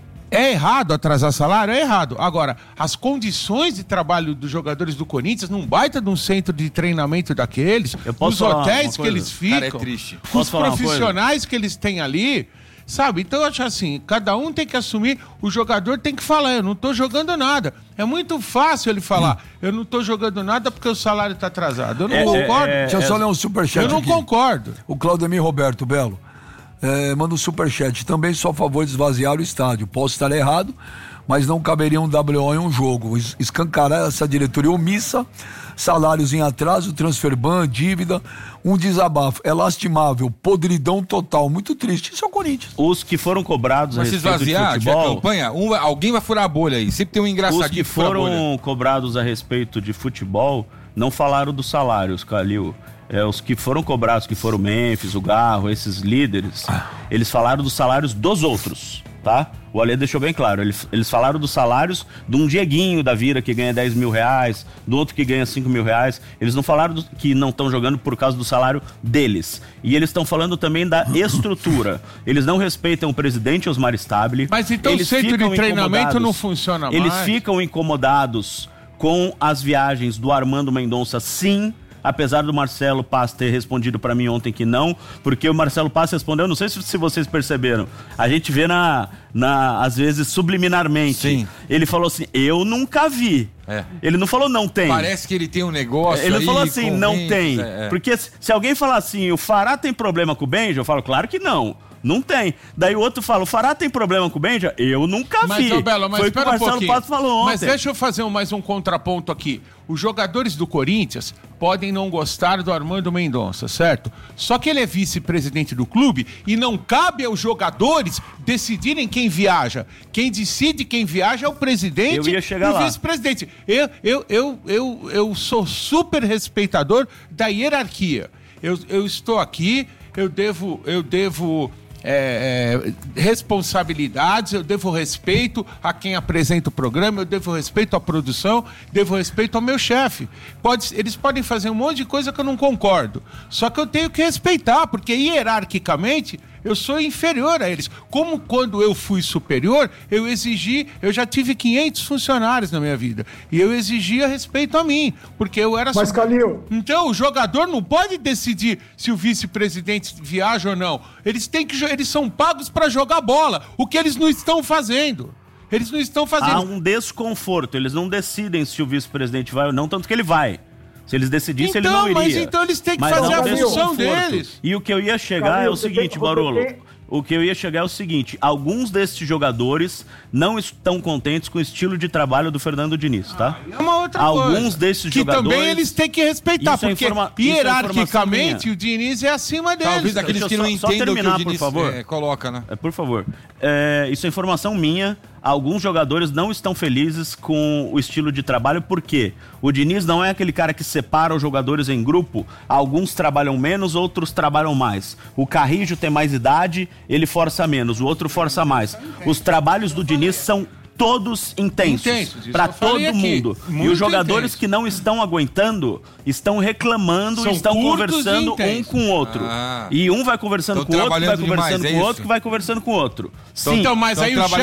Speaker 2: é errado atrasar salário? É errado. Agora, as condições de trabalho dos jogadores do Corinthians, num baita de um centro de treinamento daqueles, os hotéis que eles ficam,
Speaker 1: cara, é triste.
Speaker 2: Os profissionais que eles têm ali... Sabe? Então eu acho assim, cada um tem que assumir, o jogador tem que falar, eu não tô jogando nada. É muito fácil ele falar, eu não tô jogando nada porque o salário tá atrasado. Eu não concordo.
Speaker 3: Deixa eu só ler um superchat
Speaker 2: aqui. Eu não concordo.
Speaker 3: O Claudemir Roberto Belo manda um superchat. Também sou a favor de esvaziar o estádio. Posso estar errado, mas não caberia um WO em um jogo. Escancarar essa diretoria omissa, salários em atraso, transfer ban, dívida, um desabafo. É lastimável, podridão total, muito triste. Isso é o Corinthians.
Speaker 5: Os que foram cobrados a respeito de futebol...
Speaker 1: a campanha, alguém vai furar a bolha aí. Sempre tem um engraçadinho.
Speaker 5: Os que foram cobrados a respeito de futebol não falaram dos salários, Calil. Os que foram cobrados, que foram o Memphis, o Garro, esses líderes, eles falaram dos salários dos outros, tá? O Alê deixou bem claro, eles falaram dos salários de um Dieguinho da Vira que ganha 10 mil reais, do outro que ganha 5 mil reais, eles não falaram que não estão jogando por causa do salário deles, e eles estão falando também da estrutura, eles não respeitam o presidente Osmar Stabile.
Speaker 2: Mas então o centro de treinamento não funciona mais?
Speaker 5: Eles ficam incomodados com as viagens do Armando Mendonça, sim, apesar do Marcelo Paz ter respondido pra mim ontem que não, porque o Marcelo Paz respondeu, não sei se vocês perceberam, a gente vê às vezes subliminarmente.
Speaker 1: Sim.
Speaker 5: Ele falou assim, eu nunca vi. Ele não falou não tem.
Speaker 1: Parece que ele tem um negócio.
Speaker 5: Ele
Speaker 1: aí,
Speaker 5: falou assim, não tem. Porque se alguém falar assim, o Fará tem problema com o Benja, eu falo, claro que não. Não tem. Daí o outro fala, o Fará tem problema com o Benja? Eu nunca vi.
Speaker 2: Foi o que o Marcelo
Speaker 5: Paz falou ontem.
Speaker 2: Mas deixa eu fazer mais um contraponto aqui. Os jogadores do Corinthians podem não gostar do Armando Mendonça, certo? Só que ele é vice-presidente do clube e não cabe aos jogadores decidirem quem viaja. Quem decide quem viaja é o presidente e o vice-presidente. Eu sou super respeitador da hierarquia. Eu estou aqui, eu devo responsabilidades, eu devo respeito a quem apresenta o programa, eu devo respeito à produção, devo respeito ao meu chefe. Eles podem fazer um monte de coisa que eu não concordo, só que eu tenho que respeitar, porque hierarquicamente eu sou inferior a eles. Como quando eu fui superior, eu já tive 500 funcionários na minha vida, e eu exigia respeito a mim, porque eu era...
Speaker 6: Mas, Calil...
Speaker 2: Então, o jogador não pode decidir se o vice-presidente viaja ou não. Eles são pagos para jogar bola, o que eles não estão fazendo. Eles não estão fazendo...
Speaker 5: Há um desconforto, eles não decidem se o vice-presidente vai ou não, tanto que ele vai. Se eles decidissem, ele não iria.
Speaker 2: Mas então eles têm que fazer a função deles.
Speaker 5: E o que eu ia chegar é o seguinte, Barolo. O que eu ia chegar é o seguinte, alguns desses jogadores não estão contentes com o estilo de trabalho do Fernando Diniz, tá?
Speaker 2: É uma outra coisa.
Speaker 5: Alguns desses jogadores...
Speaker 2: Que também eles têm que respeitar, porque hierarquicamente o Diniz é acima deles.
Speaker 1: Talvez aqueles que não entendem o que o Diniz
Speaker 5: por favor.
Speaker 1: Coloca, né?
Speaker 5: Por favor. Isso é informação minha. Alguns jogadores não estão felizes com o estilo de trabalho, porque o Diniz não é aquele cara que separa os jogadores em grupo. Alguns trabalham menos, outros trabalham mais. O Carrijo tem mais idade, ele força menos, o outro força mais. Os trabalhos do Diniz são todos intensos para todo mundo. E os jogadores que não estão aguentando estão reclamando, estão conversando um com o outro. E um vai conversando com o outro, vai conversando com o outro, que vai conversando com o outro.
Speaker 2: Sim. Então, mas aí o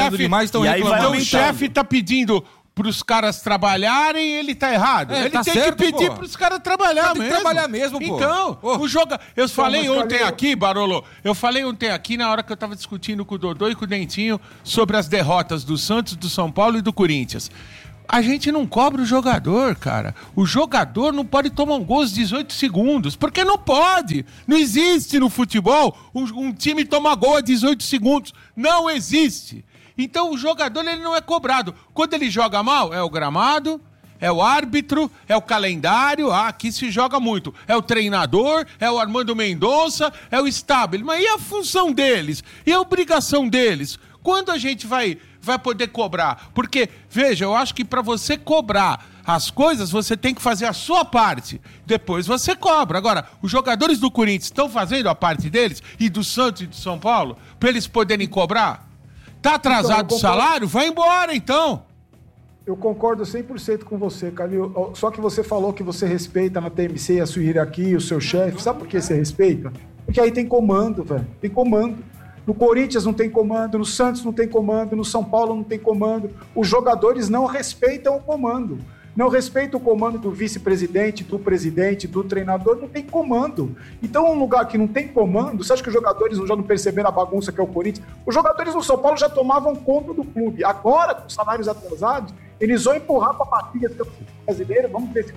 Speaker 2: chefe tá pedindo pros caras trabalharem, ele tá errado. Ele
Speaker 1: tá
Speaker 2: tem
Speaker 1: certo,
Speaker 2: que pedir pros caras trabalhar mesmo.
Speaker 1: Tem que trabalhar mesmo, pô.
Speaker 2: Então, eu falei ontem aqui, Barolo, na hora que eu tava discutindo com o Dodô e com o Dentinho sobre as derrotas do Santos, do São Paulo e do Corinthians. A gente não cobra o jogador, cara. O jogador não pode tomar um gol aos 18 segundos, porque não pode. Não existe no futebol um time tomar gol a 18 segundos. Não existe. Então o jogador ele não é cobrado. Quando ele joga mal, é o gramado, É o árbitro, é o calendário, aqui se joga muito. É o treinador, é o Armando Mendonça, é o Stabile. Mas e a função deles? E a obrigação deles? Quando a gente vai poder cobrar? Porque, veja, eu acho que para você cobrar as coisas, você tem que fazer a sua parte. Depois você cobra. Agora, os jogadores do Corinthians estão fazendo a parte deles, e do Santos e do São Paulo, para eles poderem cobrar? Tá atrasado o salário? Vai embora, então.
Speaker 6: Eu concordo 100% com você, Calil. Só que você falou que você respeita na TMC a sua hierarquia, o seu chefe. Sabe por que você respeita? Porque aí tem comando, velho. Tem comando. No Corinthians não tem comando, no Santos não tem comando, no São Paulo não tem comando. Os jogadores não respeitam o comando. Não respeitam o comando do vice-presidente, do presidente, do treinador, não tem comando. Então, um lugar que não tem comando, você acha que os jogadores já não perceberam a bagunça que é o Corinthians? Os jogadores no São Paulo já tomavam conta do clube. Agora, com salários atrasados, eles vão empurrar para a partida do brasileiro, vamos ver se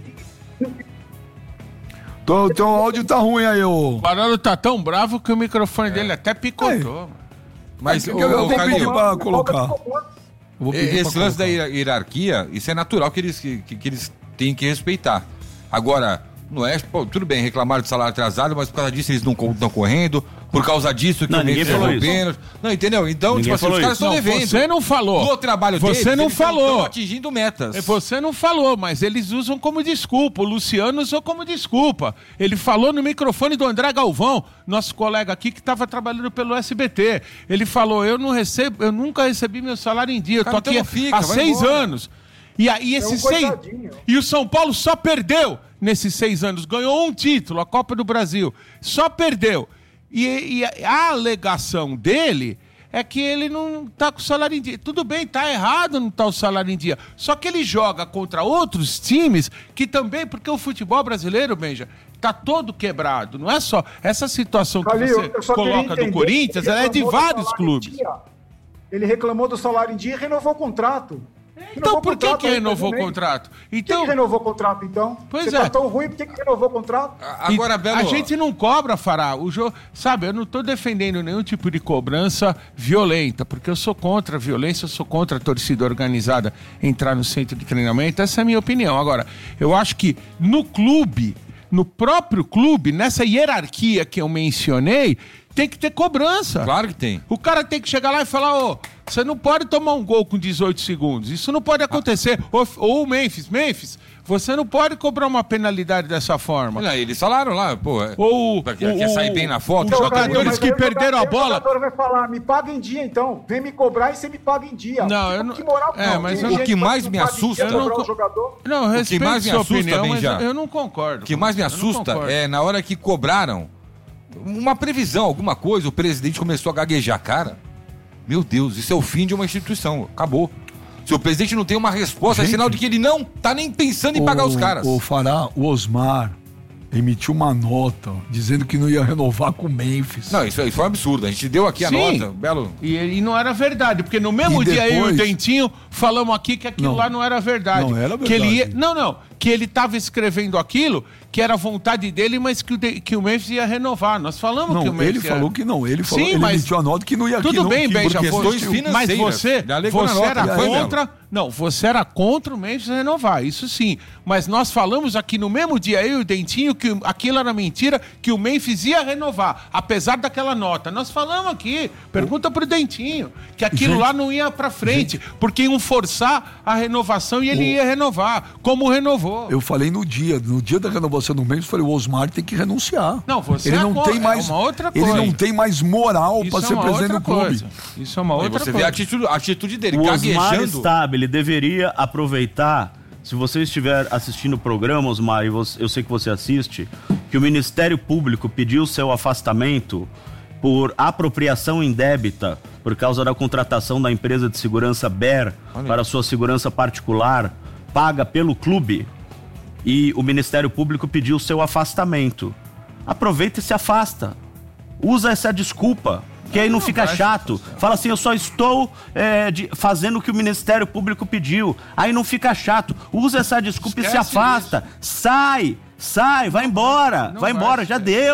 Speaker 3: Teu áudio tá ruim aí, ô.
Speaker 2: O Barolo tá tão bravo que o microfone dele até picotou.
Speaker 1: Mas
Speaker 3: eu vou pedir pra colocar.
Speaker 1: Esse lance da hierarquia, isso é natural que eles têm que respeitar. Agora, não é, pô, tudo bem, reclamaram de salário atrasado, mas por causa disso eles não estão correndo, por causa disso que
Speaker 5: não, ninguém falou isso.
Speaker 1: Pênalti. Não, entendeu? Então, tipo assim, os caras estão devendo.
Speaker 2: Você não falou.
Speaker 1: No trabalho
Speaker 2: você
Speaker 1: deles,
Speaker 2: não
Speaker 1: eles
Speaker 2: falou.
Speaker 1: estão atingindo metas.
Speaker 2: Você não falou, mas eles usam como desculpa. O Luciano usou como desculpa. Ele falou no microfone do André Galvão, nosso colega aqui que estava trabalhando pelo SBT. Ele falou, eu nunca recebi meu salário em dia. Eu tô aqui há 6 anos. E aí esses 6... E o São Paulo só perdeu nesses 6 anos. Ganhou um título, a Copa do Brasil. Só perdeu. E a alegação dele é que ele não tá com o salário em dia. Tudo bem, tá errado não tá o salário em dia. Só que ele joga contra outros times que também, porque o futebol brasileiro, Benja, tá todo quebrado. Não é só essa situação que você coloca do Corinthians, ela é de vários clubes.
Speaker 6: Ele reclamou do salário em dia e renovou o contrato.
Speaker 2: Então por que renovou o contrato? Então,
Speaker 6: por que renovou o contrato, então?
Speaker 2: Pois
Speaker 6: Você tá tão ruim, por que renovou o contrato?
Speaker 1: Agora, Belo...
Speaker 2: A gente não cobra, Fará. O jogo, sabe, eu não tô defendendo nenhum tipo de cobrança violenta, porque eu sou contra a violência, eu sou contra a torcida organizada entrar no centro de treinamento. Essa é a minha opinião. Agora, eu acho que no clube, no próprio clube, nessa hierarquia que eu mencionei, tem que ter cobrança.
Speaker 1: Claro que tem.
Speaker 2: O cara tem que chegar lá e falar, você não pode tomar um gol com 18 segundos. Isso não pode acontecer. Ou o Memphis, você não pode cobrar uma penalidade dessa forma.
Speaker 1: Não, eles falaram lá, pô. Quer sair bem na foto?
Speaker 2: Os jogadores que perderam a bola...
Speaker 6: O jogador vai falar, me paga em dia então. Vem me cobrar e você me paga em dia.
Speaker 2: Não, eu não...
Speaker 6: Que moral,
Speaker 2: mas
Speaker 1: o que mais me assusta...
Speaker 2: Não,
Speaker 1: o que mais me assusta,
Speaker 2: opinião,
Speaker 1: mas
Speaker 2: eu não concordo.
Speaker 1: O que mais me assusta é na hora que cobraram uma previsão, alguma coisa, o presidente começou a gaguejar. Cara, meu Deus, isso é o fim de uma instituição. Acabou. Se o presidente não tem uma resposta, é sinal de que ele não tá nem pensando em pagar os caras.
Speaker 3: O Fará, o Osmar emitiu uma nota dizendo que não ia renovar com o Memphis.
Speaker 1: Não, isso foi um absurdo. A gente deu aqui a nota, Belo.
Speaker 2: E não era verdade, porque no mesmo dia eu e o Dentinho falamos aqui que aquilo lá não era verdade.
Speaker 3: Não era verdade.
Speaker 2: Que ele que ele estava escrevendo aquilo, que era vontade dele, mas que o Memphis ia renovar. Nós falamos que o Memphis
Speaker 3: ele falou que não. Ele falou,
Speaker 2: sim,
Speaker 3: ele
Speaker 2: mas
Speaker 3: emitiu a nota que não ia...
Speaker 2: Tudo bem, Benja, mas você era contra... Não, você era contra o Memphis renovar, isso sim. Mas nós falamos aqui no mesmo dia, eu e o Dentinho, que aquilo era mentira, que o Memphis ia renovar, apesar daquela nota. Nós falamos aqui, pergunta pro Dentinho, que aquilo lá não ia pra frente, porque iam forçar a renovação e ele ia renovar, como renovou.
Speaker 3: Eu falei no dia da renovação do Memphis, falei, o Osmar tem que renunciar.
Speaker 2: Não, você
Speaker 3: ele não tem mais,
Speaker 2: uma outra coisa.
Speaker 3: Ele não tem mais moral para ser presidente do clube.
Speaker 2: Isso é uma outra coisa.
Speaker 1: Você vê a atitude dele,
Speaker 5: o
Speaker 1: gaguejando.
Speaker 5: Osmar Stabile deveria aproveitar, se você estiver assistindo o programa, Osmar, e eu sei que você assiste, que o Ministério Público pediu seu afastamento por apropriação indébita por causa da contratação da empresa de segurança BER para sua segurança particular, paga pelo clube, e o Ministério Público pediu seu afastamento. Aproveita e se afasta. Usa essa desculpa, que aí não fica chato. Fala assim, eu só estou fazendo o que o Ministério Público pediu. Aí não fica chato. Usa essa desculpa e se afasta. Sai, vai embora. Já deu.